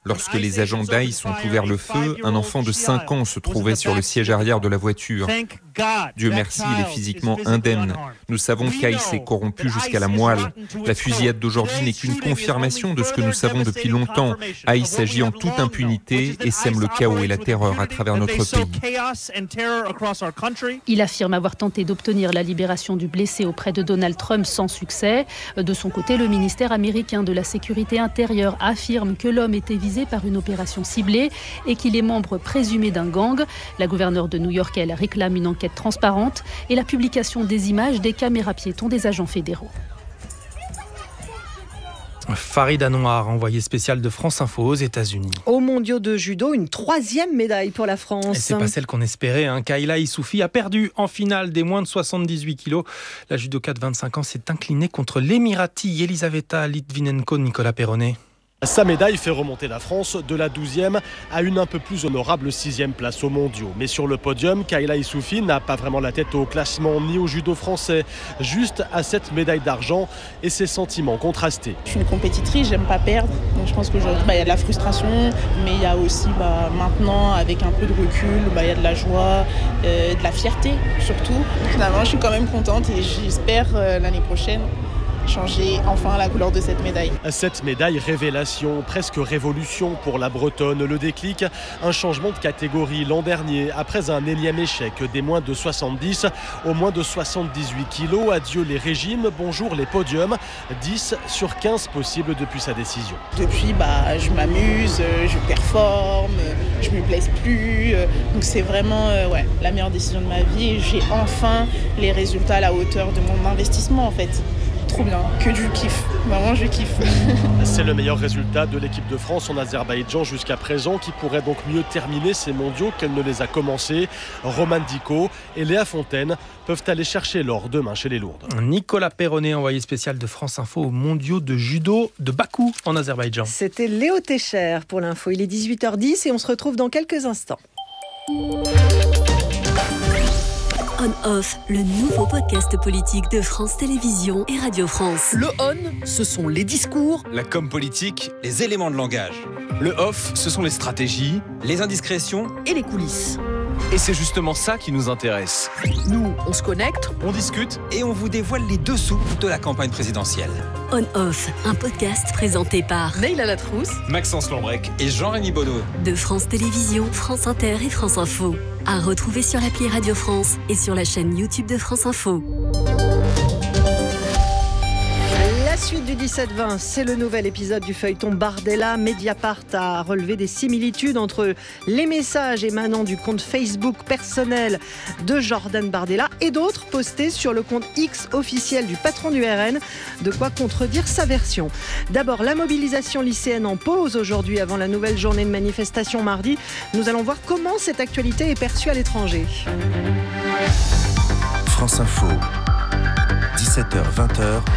S3: Lorsque les agents d'ICE ont ouvert le feu, un enfant de cinq ans se trouvait sur le siège arrière de la voiture. Dieu merci, il est physiquement indemne. Nous savons qu'ICE est corrompu jusqu'à la moelle. La fusillade d'aujourd'hui n'est qu'une confirmation de ce que nous savons depuis longtemps. ICE agit en toute impunité et sème le chaos et la terreur à travers notre pays.
S23: Il affirme avoir tenté d'obtenir la libération du blessé auprès de Donald Trump sans succès. De son côté, le ministère américain de la Sécurité intérieure affirme que l'homme était visé par une opération ciblée et qu'il est membre présumé d'un gang. La gouverneure de New York, elle réclame une enquête transparente et la publication des images des caméras piétons des agents fédéraux.
S16: Farid Anouar, envoyé spécial de France Info aux États-Unis.
S2: Aux mondiaux de judo, une troisième médaille pour la France.
S16: Et c'est pas celle qu'on espérait. Hein. Kayla Issoufi a perdu en finale des moins de soixante-dix-huit kilos. La judoka de vingt-cinq ans s'est inclinée contre l'Émirati Yelisaveta Litvinenko. Nicolas Perronnet.
S5: Sa médaille fait remonter la France de la douzième à une un peu plus honorable sixième place aux mondiaux. Mais sur le podium, Kayla Issoufi n'a pas vraiment la tête au classement ni au judo français, juste à cette médaille d'argent et ses sentiments contrastés.
S6: Je suis une compétitrice, j'aime pas perdre. Donc je pense qu'aujourd'hui, bah, y a de la frustration, mais il y a aussi bah, maintenant, avec un peu de recul, bah, y a de la joie, euh, de la fierté surtout. Finalement, je suis quand même contente et j'espère euh, l'année prochaine changer enfin la couleur de cette médaille.
S5: Cette médaille révélation, presque révolution pour la Bretonne. Le déclic, un changement de catégorie l'an dernier, après un énième échec des moins de soixante-dix aux moins de soixante-dix-huit kilos. Adieu les régimes, bonjour les podiums. dix sur quinze possibles depuis sa décision.
S6: Depuis, bah, je m'amuse, je performe, je me blesse plus. Donc c'est vraiment euh, ouais, la meilleure décision de ma vie. J'ai enfin les résultats à la hauteur de mon investissement en fait. Trop bien, que du kiff, vraiment je kiffe.
S5: C'est le meilleur résultat de l'équipe de France en Azerbaïdjan jusqu'à présent, qui pourrait donc mieux terminer ces mondiaux qu'elle ne les a commencés. Roman Dico et Léa Fontaine peuvent aller chercher l'or demain chez les lourdes.
S16: Nicolas Perronnet, envoyé spécial de France Info aux mondiaux de judo de Bakou en Azerbaïdjan.
S2: C'était Léo Técher pour l'info. Il est dix-huit heures dix et on se retrouve dans quelques instants.
S24: On-Off, le nouveau podcast politique de France Télévisions et Radio France.
S25: Le on, ce sont les discours, la com politique, les éléments de langage. Le off, ce sont les stratégies, les indiscrétions et les coulisses. Et c'est justement ça qui nous intéresse. Nous, on se connecte, on discute et on vous dévoile les dessous de la campagne présidentielle.
S24: On-Off, un podcast présenté par
S25: Neila Latrousse, Maxence Lambrec et Jean-Rémy Bonneau.
S24: De France Télévisions, France Inter et France Info. À retrouver sur l'appli Radio France et sur la chaîne YouTube de France Info.
S2: La suite du dix-sept vingt, c'est le nouvel épisode du feuilleton Bardella. Mediapart a relevé des similitudes entre les messages émanant du compte Facebook personnel de Jordan Bardella et d'autres postés sur le compte X officiel du patron du R N. De quoi contredire sa version. D'abord, la mobilisation lycéenne en pause aujourd'hui avant la nouvelle journée de manifestation mardi. Nous allons voir comment cette actualité est perçue à l'étranger.
S26: France Info, dix-sept heures vingt.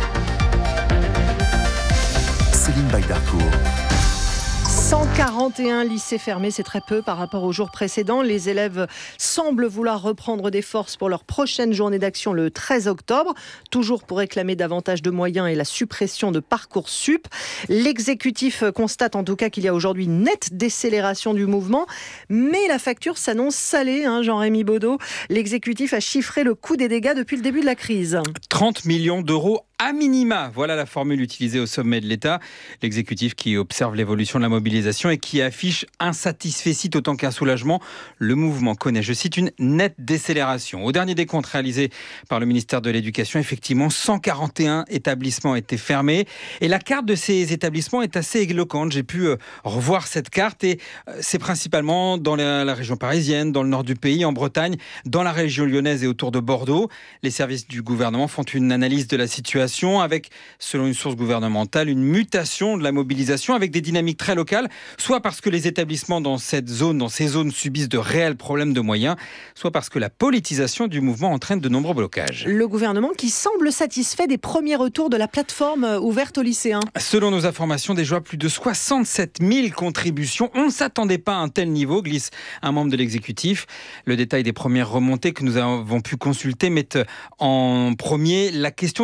S26: Céline Bagdarcourt.
S2: cent quarante et un lycées fermés, c'est très peu par rapport aux jours précédents. Les élèves semblent vouloir reprendre des forces pour leur prochaine journée d'action le treize octobre, toujours pour réclamer davantage de moyens et la suppression de Parcoursup. L'exécutif constate en tout cas qu'il y a aujourd'hui une nette décélération du mouvement, mais la facture s'annonce salée, hein, Jean-Rémy Bonneau. L'exécutif a chiffré le coût des dégâts depuis le début de la crise.
S27: trente millions d'euros à minima, voilà la formule utilisée au sommet de l'État. L'exécutif qui observe l'évolution de la mobilisation et qui affiche un satisfecit autant qu'un soulagement. Le mouvement connaît, je cite, une nette décélération. Au dernier décompte réalisé par le ministère de l'Éducation, effectivement, cent quarante et un établissements étaient fermés. Et la carte de ces établissements est assez éloquente. J'ai pu revoir cette carte et c'est principalement dans la, la région parisienne, dans le nord du pays, en Bretagne, dans la région lyonnaise et autour de Bordeaux. Les services du gouvernement font une analyse de la situation avec, selon une source gouvernementale, une mutation de la mobilisation avec des dynamiques très locales, soit parce que les établissements dans cette zone, dans ces zones subissent de réels problèmes de moyens, soit parce que la politisation du mouvement entraîne de nombreux blocages.
S2: Le gouvernement qui semble satisfait des premiers retours de la plateforme ouverte aux lycéens.
S27: Selon nos informations, déjà plus de soixante-sept mille contributions. On ne s'attendait pas à un tel niveau, glisse un membre de l'exécutif. Le détail des premières remontées que nous avons pu consulter met en premier la question des remplacements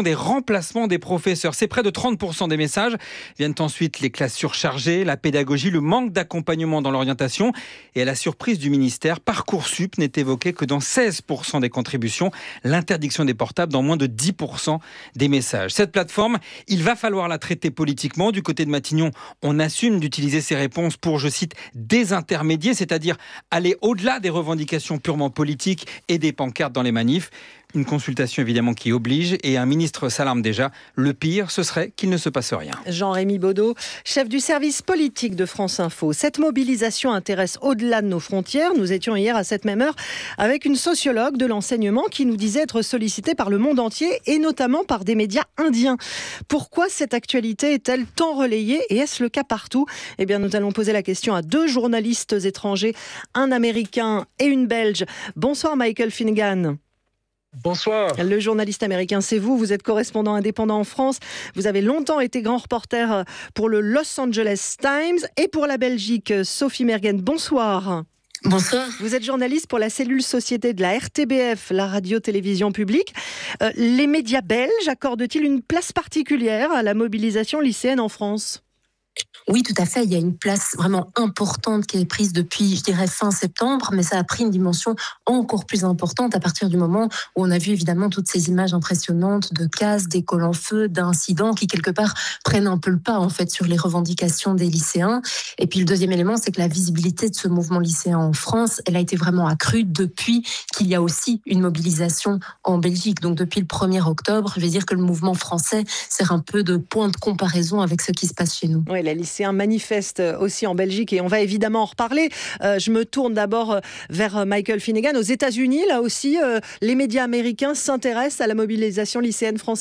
S27: remplacement des professeurs. C'est près de trente pour cent des messages. Viennent ensuite les classes surchargées, la pédagogie, le manque d'accompagnement dans l'orientation. Et à la surprise du ministère, Parcoursup n'est évoqué que dans seize pour cent des contributions. L'interdiction des portables dans moins de dix pour cent des messages. Cette plateforme, il va falloir la traiter politiquement. Du côté de Matignon, on assume d'utiliser ces réponses pour, je cite, désintermédier, c'est-à-dire aller au-delà des revendications purement politiques et des pancartes dans les manifs. Une consultation évidemment qui oblige et un ministre s'alarme déjà. Le pire, ce serait qu'il ne se passe rien.
S2: Jean-Rémy Baudot, chef du service politique de France Info. Cette mobilisation intéresse au-delà de nos frontières. Nous étions hier à cette même heure avec une sociologue de l'enseignement qui nous disait être sollicitée par le monde entier et notamment par des médias indiens. Pourquoi cette actualité est-elle tant relayée et est-ce le cas partout ? Eh bien, nous allons poser la question à deux journalistes étrangers, un Américain et une Belge. Bonsoir Michael Finnegan.
S4: Bonsoir.
S2: Le journaliste américain, c'est vous. Vous êtes correspondant indépendant en France. Vous avez longtemps été grand reporter pour le Los Angeles Times et pour la Belgique. Sophie Mergen, bonsoir.
S7: Bonsoir.
S2: Vous êtes journaliste pour la cellule société de la R T B F, la radio-télévision publique. Euh, les médias belges accordent-ils une place particulière à la mobilisation lycéenne en France ?
S7: Oui, tout à fait. Il y a une place vraiment importante qui est prise depuis, je dirais, fin septembre, mais ça a pris une dimension encore plus importante à partir du moment où on a vu évidemment toutes ces images impressionnantes de casse, d'écoles en feu, d'incidents qui, quelque part, prennent un peu le pas, en fait, sur les revendications des lycéens. Et puis, le deuxième élément, c'est que la visibilité de ce mouvement lycéen en France, elle a été vraiment accrue depuis qu'il y a aussi une mobilisation en Belgique. Donc, depuis le premier octobre, je vais dire que le mouvement français sert un peu de point de comparaison avec ce qui se passe chez nous.
S2: Oui, les lycéens manifestent aussi en Belgique et on va évidemment en reparler. Euh, je me tourne d'abord vers Michael Finnegan. Aux États-Unis, là aussi, euh, les médias américains s'intéressent à la mobilisation lycéenne française ?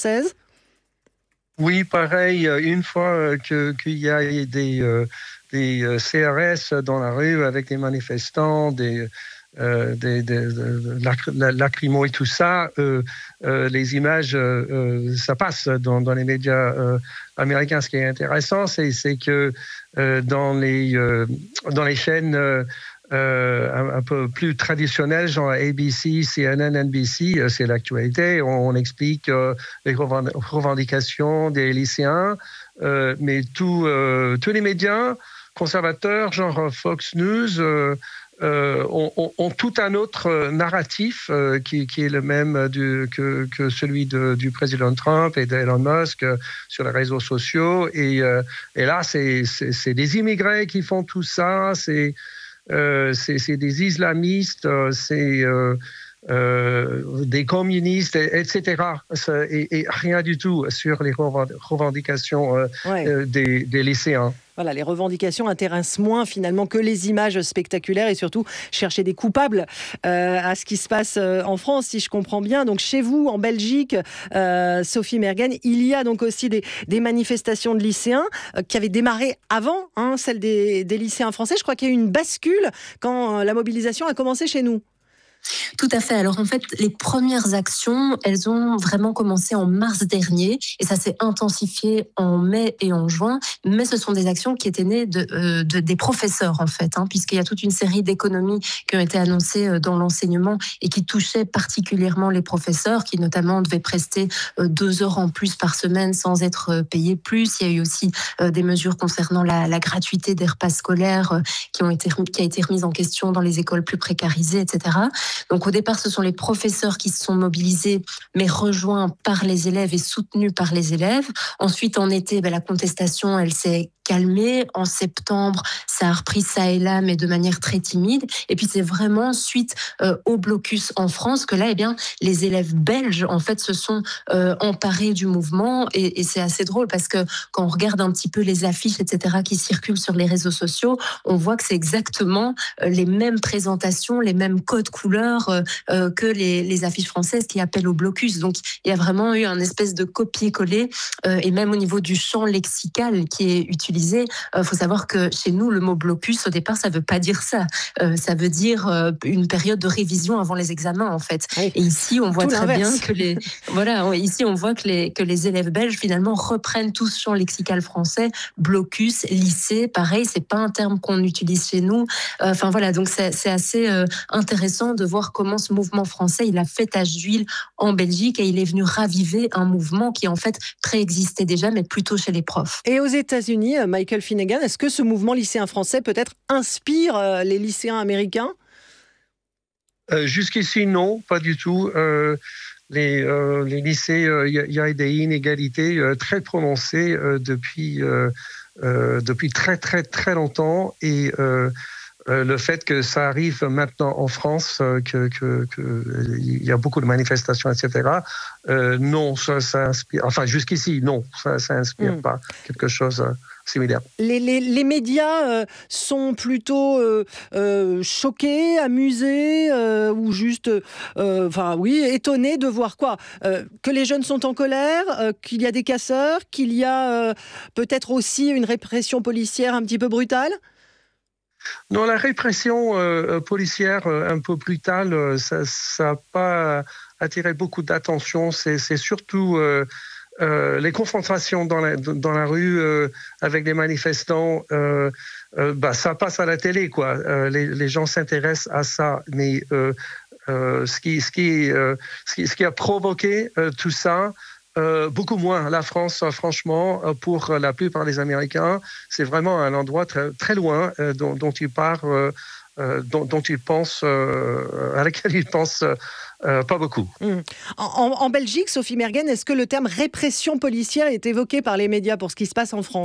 S4: Oui, pareil. Une fois que, qu'il y a des, euh, des C R S dans la rue avec des manifestants, des... Euh, des, des, de, de lacrymo et tout ça, euh, euh, les images, euh, ça passe dans, dans les médias euh, américains. Ce qui est intéressant, c'est, c'est que euh, dans, les, euh, dans les chaînes euh, un, un peu plus traditionnelles, genre A B C, C N N, N B C, euh, c'est l'actualité. On, on explique euh, les revendications des lycéens, euh, mais tout, euh, tous les médias conservateurs, genre Fox News, euh, Euh, ont, ont, ont tout un autre narratif euh, qui, qui est le même du, que, que celui de, du président Trump et d'Elon Musk euh, sur les réseaux sociaux. Et, euh, et là, c'est, c'est, c'est des immigrés qui font tout ça, c'est, euh, c'est, c'est des islamistes, c'est euh, euh, des communistes, et cetera. Et, et rien du tout sur les revendications euh, ouais. euh, des, des lycéens.
S2: Voilà, les revendications intéressent moins finalement que les images spectaculaires et surtout chercher des coupables euh, à ce qui se passe euh, en France, si je comprends bien. Donc chez vous, en Belgique, euh, Sophie Mergen, il y a donc aussi des, des manifestations de lycéens euh, qui avaient démarré avant, hein, celles des, des lycéens français. Je crois qu'il y a eu une bascule quand euh, la mobilisation a commencé chez nous.
S7: Tout à fait. Alors en fait, les premières actions, elles ont vraiment commencé en mars dernier et ça s'est intensifié en mai et en juin. Mais ce sont des actions qui étaient nées de, euh, de, des professeurs en fait, hein, puisqu'il y a toute une série d'économies qui ont été annoncées dans l'enseignement et qui touchaient particulièrement les professeurs, qui notamment devaient prester euh, deux heures en plus par semaine sans être payés plus. Il y a eu aussi euh, des mesures concernant la, la gratuité des repas scolaires euh, qui ont été qui a été remise en question dans les écoles plus précarisées, et cetera. Donc au départ, ce sont les professeurs qui se sont mobilisés, mais rejoints par les élèves et soutenus par les élèves. Ensuite, en été, ben, la contestation, elle s'est calmée. En septembre, ça a repris ça et là, mais de manière très timide. Et puis c'est vraiment suite euh, au blocus en France que là, eh bien, les élèves belges en fait se sont euh, emparés du mouvement. Et, et c'est assez drôle parce que quand on regarde un petit peu les affiches, et cetera, qui circulent sur les réseaux sociaux, on voit que c'est exactement euh, les mêmes présentations, les mêmes codes couleurs euh, euh, que les, les affiches françaises qui appellent au blocus. Donc il y a vraiment eu un espèce de copier-coller euh, et même au niveau du champ lexical qui est utilisé utilisé. Il euh, faut savoir que chez nous, le mot blocus, au départ, ça ne veut pas dire ça. Euh, ça veut dire euh, une période de révision avant les examens, en fait. Oui. Et ici, on voit Tout très l'inverse. bien que les, voilà, ici, on voit que les, que les élèves belges, finalement, reprennent tout ce champ lexical français. Blocus, lycée, pareil, c'est pas un terme qu'on utilise chez nous. Enfin, euh, voilà, donc c'est, c'est assez euh, intéressant de voir comment ce mouvement français, il a fait tache d'huile en Belgique et il est venu raviver un mouvement qui, en fait, préexistait déjà, mais plutôt chez les profs.
S2: Et aux États-Unis, Michael Finnegan, est-ce que ce mouvement lycéen français peut-être inspire euh, les lycéens américains ?
S4: euh, Jusqu'ici, non, pas du tout. Euh, les, euh, les lycées, il euh, y, y a des inégalités euh, très prononcées euh, depuis, euh, euh, depuis très, très, très longtemps. Et euh, euh, le fait que ça arrive maintenant en France, euh, qu'il que, que y a beaucoup de manifestations, et cetera, euh, non, ça, ça inspire. Enfin, jusqu'ici, non, ça n'inspire mmh. pas quelque chose euh, similaire.
S2: Les, les, les médias euh, sont plutôt euh, euh, choqués, amusés euh, ou juste, euh, enfin oui, étonnés de voir quoi euh, que les jeunes sont en colère, euh, qu'il y a des casseurs, qu'il y a euh, peut-être aussi une répression policière un petit peu brutale.
S4: Non, la répression euh, policière euh, un peu brutale, euh, ça n'a pas attiré beaucoup d'attention. C'est, c'est surtout euh, euh, les confrontations dans la, dans la rue euh, avec les manifestants. Euh, euh, bah, ça passe à la télé, quoi. Euh, les, les gens s'intéressent à ça. Mais euh, euh, ce, qui, ce, qui, euh, ce, qui, ce qui a provoqué euh, tout ça, Euh, beaucoup moins. La France, franchement, pour la plupart des Américains, c'est vraiment un endroit très, très loin euh, dont, dont ils parlent, euh, euh, dont, dont ils pensent, euh, à laquelle ils pensent euh, pas beaucoup.
S2: Mmh. En, en Belgique, Sophie Mergen, est-ce que le terme répression policière est évoqué par les médias pour ce qui se passe en France ?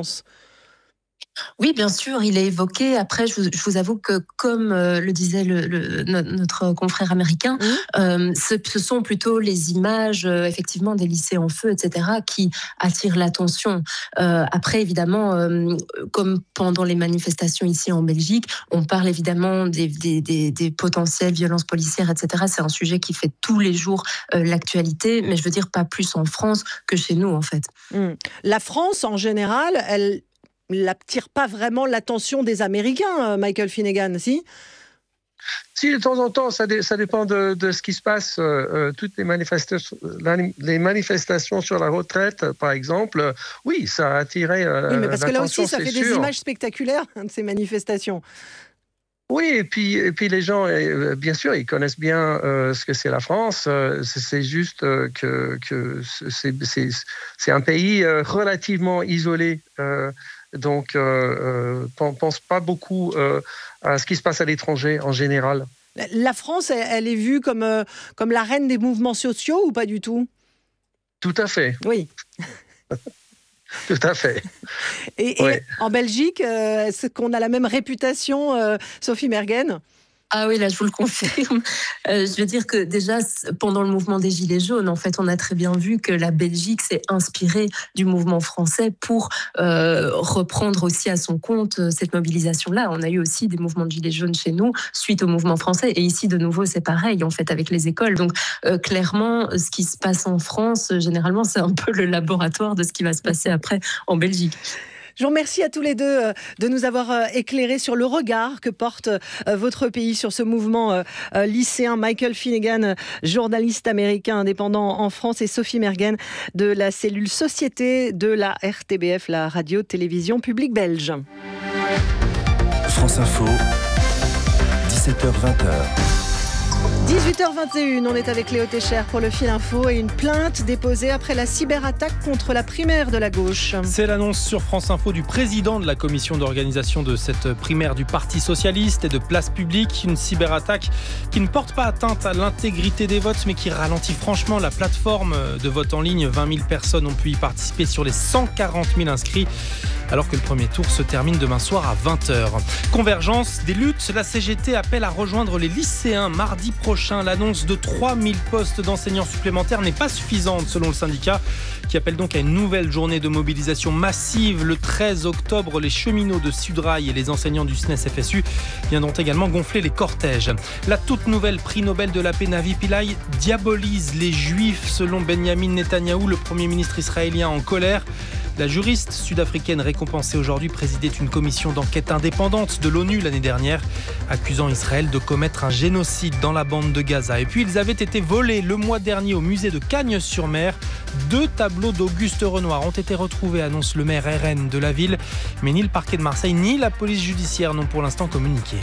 S7: Oui, bien sûr, il est évoqué. Après, je vous, je vous avoue que, comme euh, le disait le, le, notre confrère américain, mmh. euh, ce, ce sont plutôt les images, euh, effectivement, des lycées en feu, et cetera, qui attirent l'attention. Euh, après, évidemment, euh, comme pendant les manifestations ici en Belgique, on parle évidemment des, des, des, des potentielles violences policières, et cetera. C'est un sujet qui fait tous les jours euh, l'actualité, mais je veux dire pas plus en France que chez nous, en fait.
S2: Mmh. La France, en général, elle n'attire pas vraiment l'attention des Américains, Michael Finnegan, si ?
S4: Si, de temps en temps, ça, dé, ça dépend de, de ce qui se passe. Euh, toutes les manifestations, les manifestations sur la retraite, par exemple, oui, ça a attiré euh,
S2: oui, mais parce
S4: l'attention,
S2: que là aussi, ça fait
S4: sûr.
S2: des images spectaculaires de ces manifestations.
S4: Oui, et puis, et puis les gens, bien sûr, ils connaissent bien euh, ce que c'est la France. Euh, c'est, c'est juste euh, que, que c'est, c'est, c'est un pays euh, relativement isolé. Euh, donc, euh, euh, ne pense pas beaucoup euh, à ce qui se passe à l'étranger en général.
S2: La France, elle est vue comme, euh, comme la reine des mouvements sociaux ou pas du tout ?
S4: Tout à fait.
S2: Oui.
S4: Tout à fait.
S2: Et,
S4: oui.
S2: et en Belgique, euh, est-ce qu'on a la même réputation, euh, Sophie Mergen ?
S7: Ah oui, là, je vous le confirme. Euh, je veux dire que déjà, pendant le mouvement des Gilets jaunes, en fait, on a très bien vu que la Belgique s'est inspirée du mouvement français pour euh, reprendre aussi à son compte cette mobilisation-là. On a eu aussi des mouvements de Gilets jaunes chez nous, suite au mouvement français. Et ici, de nouveau, c'est pareil, en fait, avec les écoles. Donc, euh, clairement, ce qui se passe en France, généralement, c'est un peu le laboratoire de ce qui va se passer après en Belgique.
S2: Je vous remercie à tous les deux de nous avoir éclairés sur le regard que porte votre pays sur ce mouvement lycéen. Michael Finnegan, journaliste américain indépendant en France, et Sophie Mergen de la cellule Société de la R T B F, la radio-télévision publique belge.
S26: France Info, dix-sept heures vingt.
S2: dix-huit heures vingt et une, on est avec Léo Técher pour le Fil Info et une plainte déposée après la cyberattaque contre la primaire de la gauche.
S16: C'est l'annonce sur France Info du président de la commission d'organisation de cette primaire du Parti Socialiste et de Place Publique. Une cyberattaque qui ne porte pas atteinte à l'intégrité des votes, mais qui ralentit franchement la plateforme de vote en ligne. vingt mille personnes ont pu y participer sur les cent quarante mille inscrits, alors que le premier tour se termine demain soir à vingt heures. Convergence des luttes, la C G T appelle à rejoindre les lycéens mardi prochain. L'annonce de trois mille postes d'enseignants supplémentaires n'est pas suffisante selon le syndicat, qui appelle donc à une nouvelle journée de mobilisation massive le treize octobre. Les cheminots de Sudrail et les enseignants du S N E S F S U viendront également gonfler les cortèges. La toute nouvelle prix Nobel de la paix Navi Pillay diabolise les juifs selon Benjamin Netanyahou, le premier ministre israélien en colère. La juriste sud-africaine récompensée aujourd'hui présidait une commission d'enquête indépendante de l'ONU l'année dernière, accusant Israël de commettre un génocide dans la bande de Gaza. Et puis ils avaient été volés le mois dernier au musée de Cagnes-sur-Mer. Deux tableaux d'Auguste Renoir ont été retrouvés, annonce le maire R N de la ville. Mais ni le parquet de Marseille ni la police judiciaire n'ont pour l'instant communiqué.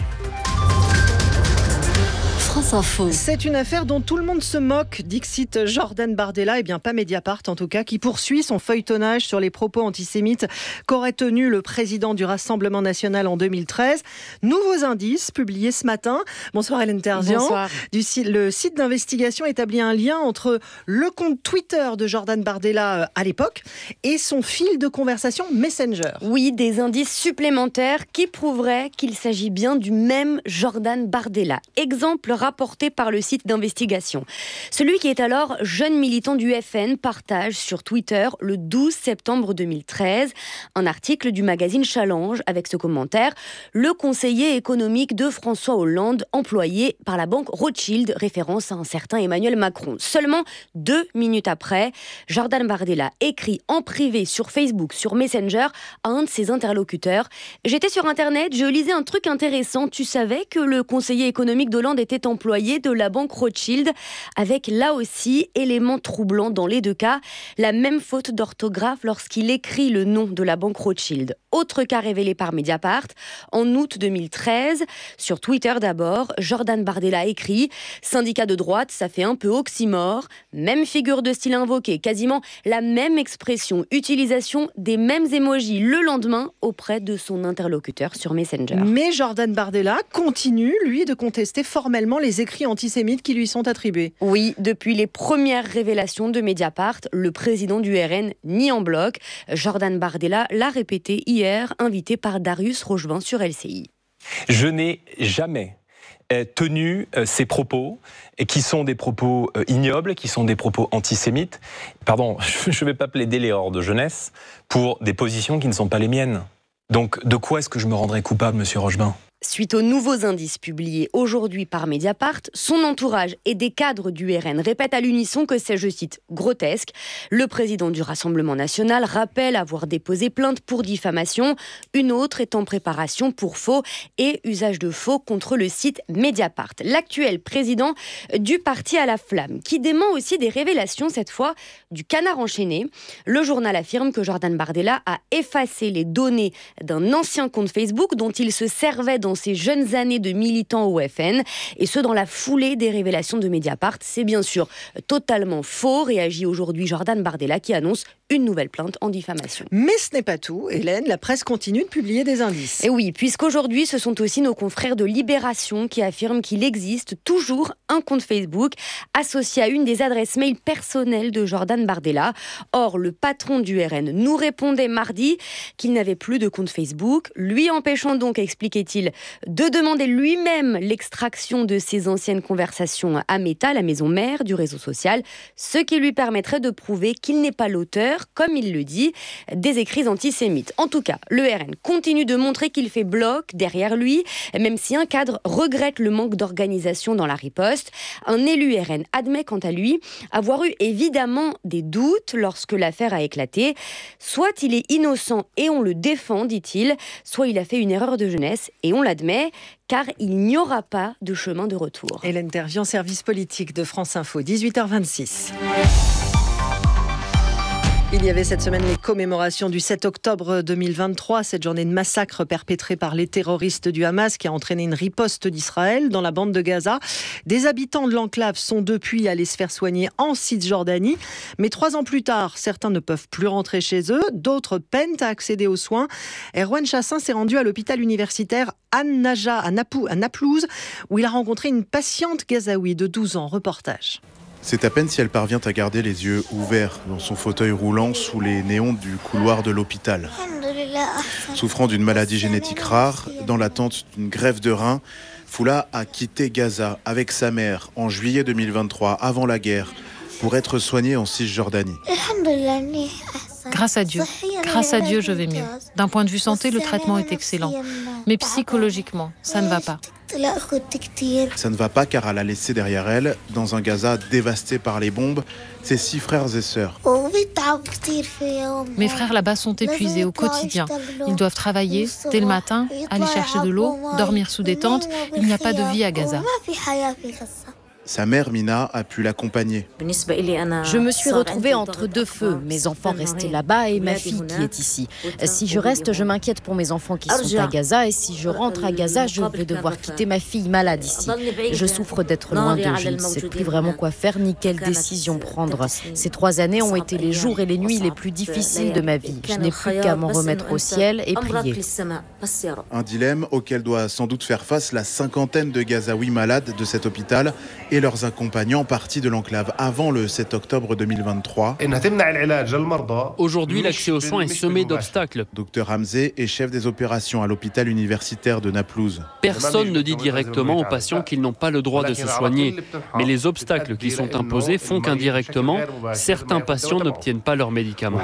S1: France Info.
S2: C'est une affaire dont tout le monde se moque, dixit Jordan Bardella, et bien pas Mediapart en tout cas, qui poursuit son feuilletonnage sur les propos antisémites qu'aurait tenu le président du Rassemblement national en deux mille treize. Nouveaux indices publiés ce matin. Bonsoir Hélène Terzian.
S1: Bonsoir.
S2: Du, le site d'investigation établit un lien entre le compte Twitter de Jordan Bardella à l'époque et son fil de conversation Messenger.
S8: Oui, des indices supplémentaires qui prouveraient qu'il s'agit bien du même Jordan Bardella. Exemple rapporté par le site d'investigation. Celui qui est alors jeune militant du F N partage sur Twitter le douze septembre deux mille treize un article du magazine Challenge avec ce commentaire « Le conseiller économique de François Hollande employé par la banque Rothschild », référence à un certain Emmanuel Macron. Seulement deux minutes après, Jordan Bardella écrit en privé sur Facebook, sur Messenger, à un de ses interlocuteurs « J'étais sur Internet, je lisais un truc intéressant. Tu savais que le conseiller économique d'Hollande était employé de la banque Rothschild ?» avec là aussi, élément troublant dans les deux cas, la même faute d'orthographe lorsqu'il écrit le nom de la banque Rothschild. Autre cas révélé par Mediapart, en août deux mille treize, sur Twitter d'abord, Jordan Bardella écrit « Syndicat de droite, ça fait un peu oxymore, même figure de style invoquée, quasiment la même expression, utilisation des mêmes émojis le lendemain auprès de son interlocuteur sur Messenger. »
S2: Mais Jordan Bardella continue, lui, de contester formellement les écrits antisémites qui lui sont attribués.
S8: Oui, depuis les premières révélations de Mediapart, le président du R N nie en bloc. Jordan Bardella l'a répété hier, invité par Darius Rochevin sur L C I.
S9: Je n'ai jamais tenu ces propos, qui sont des propos ignobles, qui sont des propos antisémites. Pardon, je ne vais pas plaider l'erreur de jeunesse pour des positions qui ne sont pas les miennes. Donc, de quoi est-ce que je me rendrais coupable, monsieur Rochevin ?
S8: Suite aux nouveaux indices publiés aujourd'hui par Mediapart, son entourage et des cadres du R N répètent à l'unisson que c'est, je cite, grotesque. Le président du Rassemblement national rappelle avoir déposé plainte pour diffamation. Une autre est en préparation pour faux et usage de faux contre le site Mediapart. L'actuel président du parti à la flamme, qui dément aussi des révélations, cette fois, du Canard enchaîné. Le journal affirme que Jordan Bardella a effacé les données d'un ancien compte Facebook dont il se servait dans dans ses jeunes années de militant au F N, et ce dans la foulée des révélations de Mediapart. C'est bien sûr totalement faux, réagit aujourd'hui Jordan Bardella qui annonce une nouvelle plainte en diffamation.
S2: Mais ce n'est pas tout, Hélène, la presse continue de publier des indices.
S8: Et oui, puisqu'aujourd'hui ce sont aussi nos confrères de Libération qui affirment qu'il existe toujours un compte Facebook associé à une des adresses mail personnelles de Jordan Bardella. Or, le patron du R N nous répondait mardi qu'il n'avait plus de compte Facebook, lui empêchant donc, expliquait-il, de demander lui-même l'extraction de ses anciennes conversations à Meta, la maison mère du réseau social, ce qui lui permettrait de prouver qu'il n'est pas l'auteur, comme il le dit, des écrits antisémites. En tout cas, le R N continue de montrer qu'il fait bloc derrière lui, même si un cadre regrette le manque d'organisation dans la riposte. Un élu R N admet quant à lui avoir eu évidemment des doutes lorsque l'affaire a éclaté. Soit il est innocent et on le défend, dit-il, soit il a fait une erreur de jeunesse et on l'admet, car il n'y aura pas de chemin de retour.
S2: Hélène Terzian, service politique de France Info, dix-huit heures vingt-six. Il y avait cette semaine les commémorations du sept octobre deux mille vingt-trois, cette journée de massacre perpétrée par les terroristes du Hamas qui a entraîné une riposte d'Israël dans la bande de Gaza. Des habitants de l'enclave sont depuis allés se faire soigner en Cisjordanie. Mais trois ans plus tard, certains ne peuvent plus rentrer chez eux, d'autres peinent à accéder aux soins. Erwan Chassin s'est rendu à l'hôpital universitaire An-Najah à Naplouse, où il a rencontré une patiente gazaoui de douze ans. Reportage.
S10: C'est à peine si elle parvient à garder les yeux ouverts dans son fauteuil roulant sous les néons du couloir de l'hôpital. Souffrant d'une maladie génétique rare, dans l'attente d'une greffe de rein, Foula a quitté Gaza avec sa mère en juillet deux mille vingt-trois, avant la guerre, pour être soignée en Cisjordanie.
S11: Grâce à Dieu. Grâce à Dieu, je vais mieux. D'un point de vue santé, le traitement est excellent. Mais psychologiquement, ça ne va pas.
S10: Ça ne va pas car elle a laissé derrière elle, dans un Gaza dévasté par les bombes, ses six frères et sœurs.
S11: Mes frères là-bas sont épuisés au quotidien. Ils doivent travailler dès le matin, aller chercher de l'eau, dormir sous des tentes. Il n'y a pas de vie à Gaza.
S10: Sa mère, Mina, a pu l'accompagner.
S12: Je me suis retrouvée entre deux feux, mes enfants restés là-bas et ma fille qui est ici. Si je reste, je m'inquiète pour mes enfants qui sont à Gaza, et si je rentre à Gaza, je vais devoir quitter ma fille malade ici. Je souffre d'être loin d'eux, je ne sais plus vraiment quoi faire ni quelle décision prendre. Ces trois années ont été les jours et les nuits les plus difficiles de ma vie. Je n'ai plus qu'à m'en remettre au ciel et prier.
S10: Un dilemme auquel doit sans doute faire face la cinquantaine de Gazaouis malades de cet hôpital et leurs accompagnants partis de l'enclave avant le sept octobre deux mille vingt-trois.
S13: Aujourd'hui, l'accès aux soins est semé d'obstacles.
S10: Docteur Hamzé est chef des opérations à l'hôpital universitaire de Naplouse.
S13: Personne ne dit directement aux patients qu'ils n'ont pas le droit de se soigner. Mais les obstacles qui sont imposés font qu'indirectement, certains patients n'obtiennent pas leurs médicaments.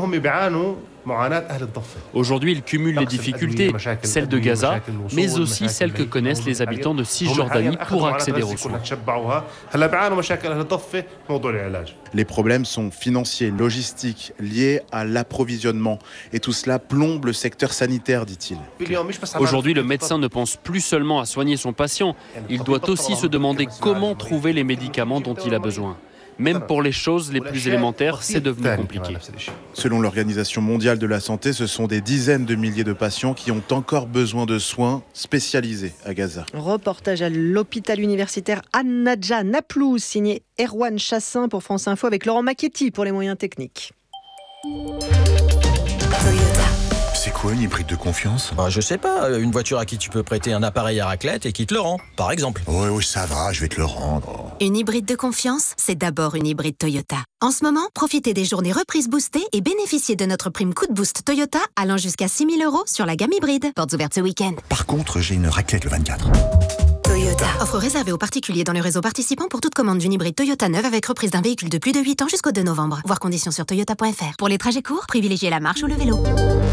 S13: Aujourd'hui, ils cumulent les difficultés, celles de Gaza, mais aussi celles que connaissent les habitants de Cisjordanie pour accéder aux soins.
S10: Les problèmes sont financiers, logistiques, liés à l'approvisionnement. Et tout cela plombe le secteur sanitaire, dit-il.
S13: Aujourd'hui, le médecin ne pense plus seulement à soigner son patient. Il doit aussi se demander comment trouver les médicaments dont il a besoin. Même pour les choses les plus élémentaires, c'est devenu compliqué.
S10: Selon l'Organisation mondiale de la santé, ce sont des dizaines de milliers de patients qui ont encore besoin de soins spécialisés à Gaza.
S2: Reportage à l'hôpital universitaire An-Najah Naplouse, signé Erwan Chassin pour France Info avec Laurent Macchetti pour les moyens techniques.
S14: C'est quoi une hybride de confiance ?
S15: Bah, je sais pas, une voiture à qui tu peux prêter un appareil à raclette et qui te le rend, par exemple.
S14: Oui, oui, ça va, je vais te le rendre.
S18: Une hybride de confiance, c'est d'abord une hybride Toyota. En ce moment, profitez des journées reprises boostées et bénéficiez de notre prime coup de boost Toyota allant jusqu'à six mille euros sur la gamme hybride. Portes ouvertes ce week-end.
S14: Par contre, j'ai une raclette le vingt-quatre.
S18: Toyota. Offre réservée aux particuliers dans le réseau participant pour toute commande d'une hybride Toyota neuve avec reprise d'un véhicule de plus de huit ans jusqu'au deux novembre. Voir conditions sur toyota point f r. Pour les trajets courts, privilégiez la marche ou le vélo.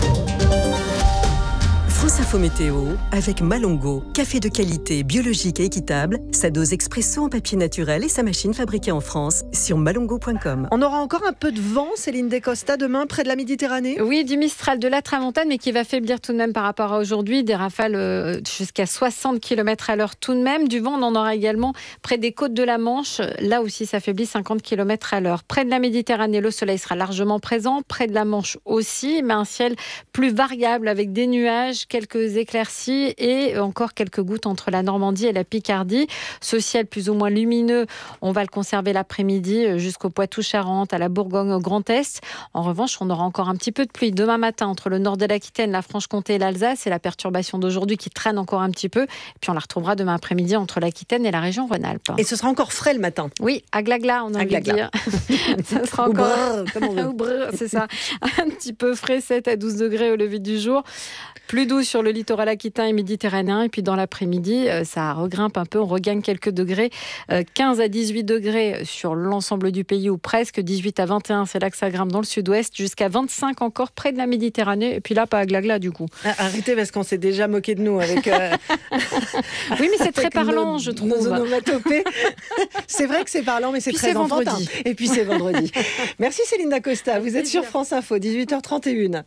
S20: France Info Météo avec Malongo, café de qualité, biologique et équitable, sa dose expresso en papier naturel et sa machine fabriquée en France sur malongo point com.
S2: On aura encore un peu de vent, Céline Descosta, demain près de la Méditerranée ?
S28: Oui, du Mistral, de la Tramontane, mais qui va faiblir tout de même par rapport à aujourd'hui. Des rafales euh, jusqu'à soixante kilomètres à l'heure tout de même. Du vent, on en aura également près des côtes de la Manche. Là aussi, ça faiblit cinquante kilomètres à l'heure. Près de la Méditerranée, le soleil sera largement présent. Près de la Manche aussi, mais un ciel plus variable avec des nuages, quelques éclaircies et encore quelques gouttes entre la Normandie et la Picardie. Ce ciel plus ou moins lumineux, on va le conserver l'après-midi jusqu'au Poitou-Charentes, à la Bourgogne, au Grand Est. En revanche, on aura encore un petit peu de pluie demain matin entre le nord de l'Aquitaine, la Franche-Comté et l'Alsace. C'est la perturbation d'aujourd'hui qui traîne encore un petit peu. Et puis on la retrouvera demain après-midi entre l'Aquitaine et la région Rhône-Alpes.
S2: Et ce sera encore frais le matin.
S28: Oui, à glagla, on a envie de dire. Ça sera encore...
S2: Brrr, comme on veut.
S28: Brrr, c'est ça. Un petit peu frais, sept à douze degrés au lever du jour. Plus doux sur le littoral aquitain et méditerranéen. Et puis dans l'après-midi, ça regrimpe un peu. On regagne quelques degrés. quinze à dix-huit degrés sur l'ensemble du pays ou presque. dix-huit à vingt et un, c'est là que ça grimpe dans le sud-ouest. Jusqu'à vingt-cinq encore près de la Méditerranée. Et puis là, pas à glagla du coup.
S2: Arrêtez parce qu'on s'est déjà moqué de nous avec... Euh...
S28: oui, mais c'est très parlant,
S2: nos,
S28: je trouve.
S2: Nos onomatopées. C'est vrai que c'est parlant, mais c'est
S28: puis
S2: très
S28: c'est
S2: enfantin.
S28: vendredi.
S2: Et puis c'est vendredi. Merci Céline Dacosta. Vous êtes sur France Info, dix-huit heures trente et une.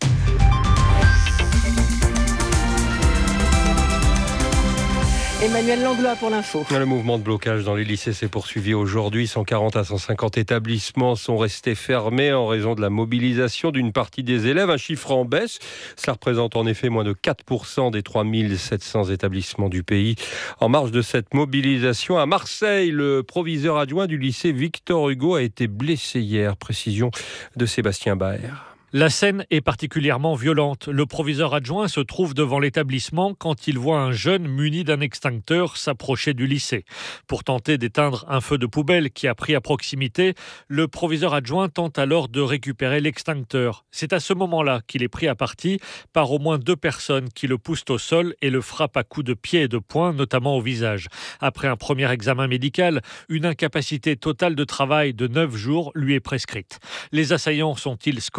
S2: Emmanuel Langlois pour l'info.
S29: Le mouvement de blocage dans les lycées s'est poursuivi aujourd'hui. cent quarante à cent cinquante établissements sont restés fermés en raison de la mobilisation d'une partie des élèves. Un chiffre en baisse. Cela représente en effet moins de quatre pour cent des trois mille sept cents établissements du pays. En marge de cette mobilisation, à Marseille, le proviseur adjoint du lycée Victor Hugo a été blessé hier. Précision de Sébastien Baer.
S30: La scène est particulièrement violente. Le proviseur adjoint se trouve devant l'établissement quand il voit un jeune muni d'un extincteur s'approcher du lycée. Pour tenter d'éteindre un feu de poubelle qui a pris à proximité, le proviseur adjoint tente alors de récupérer l'extincteur. C'est à ce moment-là qu'il est pris à partie par au moins deux personnes qui le poussent au sol et le frappent à coups de pied et de poing, notamment au visage. Après un premier examen médical, une incapacité totale de travail de neuf jours lui est prescrite. Les assaillants sont-ils scolarisés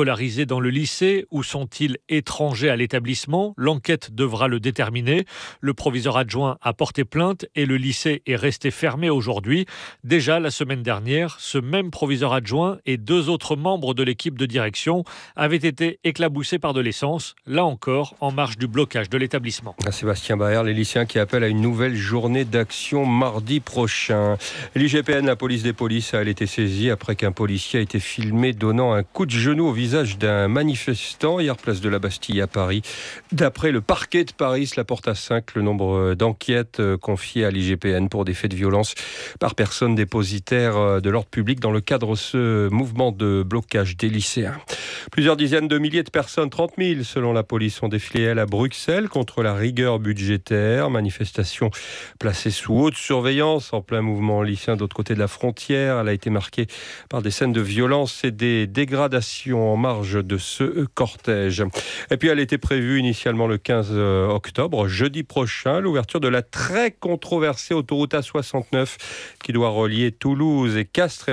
S30: installés dans le lycée ou sont-ils étrangers à l'établissement? L'enquête devra le déterminer. Le proviseur adjoint a porté plainte et le lycée est resté fermé aujourd'hui. Déjà la semaine dernière, ce même proviseur adjoint et deux autres membres de l'équipe de direction avaient été éclaboussés par de l'essence, là encore en marge du blocage de l'établissement.
S29: Sébastien Baer, les lycéens qui appellent à une nouvelle journée d'action mardi prochain. L'I G P N, la police des polices, a été saisie après qu'un policier a été filmé donnant un coup de genou au visage d'un manifestant hier place de la Bastille à Paris. D'après le parquet de Paris, cela porte à cinq le nombre d'enquêtes confiées à l'I G P N pour des faits de violence par personne dépositaire de l'ordre public dans le cadre de ce mouvement de blocage des lycéens. Plusieurs dizaines de milliers de personnes, trente mille selon la police, ont défilé à Bruxelles contre la rigueur budgétaire. Manifestation placée sous haute surveillance en plein mouvement lycéen de l'autre côté de la frontière. Elle a été marquée par des scènes de violence et des dégradations en marge de ce cortège. Et puis elle était prévue initialement le quinze octobre, jeudi prochain, l'ouverture de la très controversée autoroute A soixante-neuf qui doit relier Toulouse et Castres.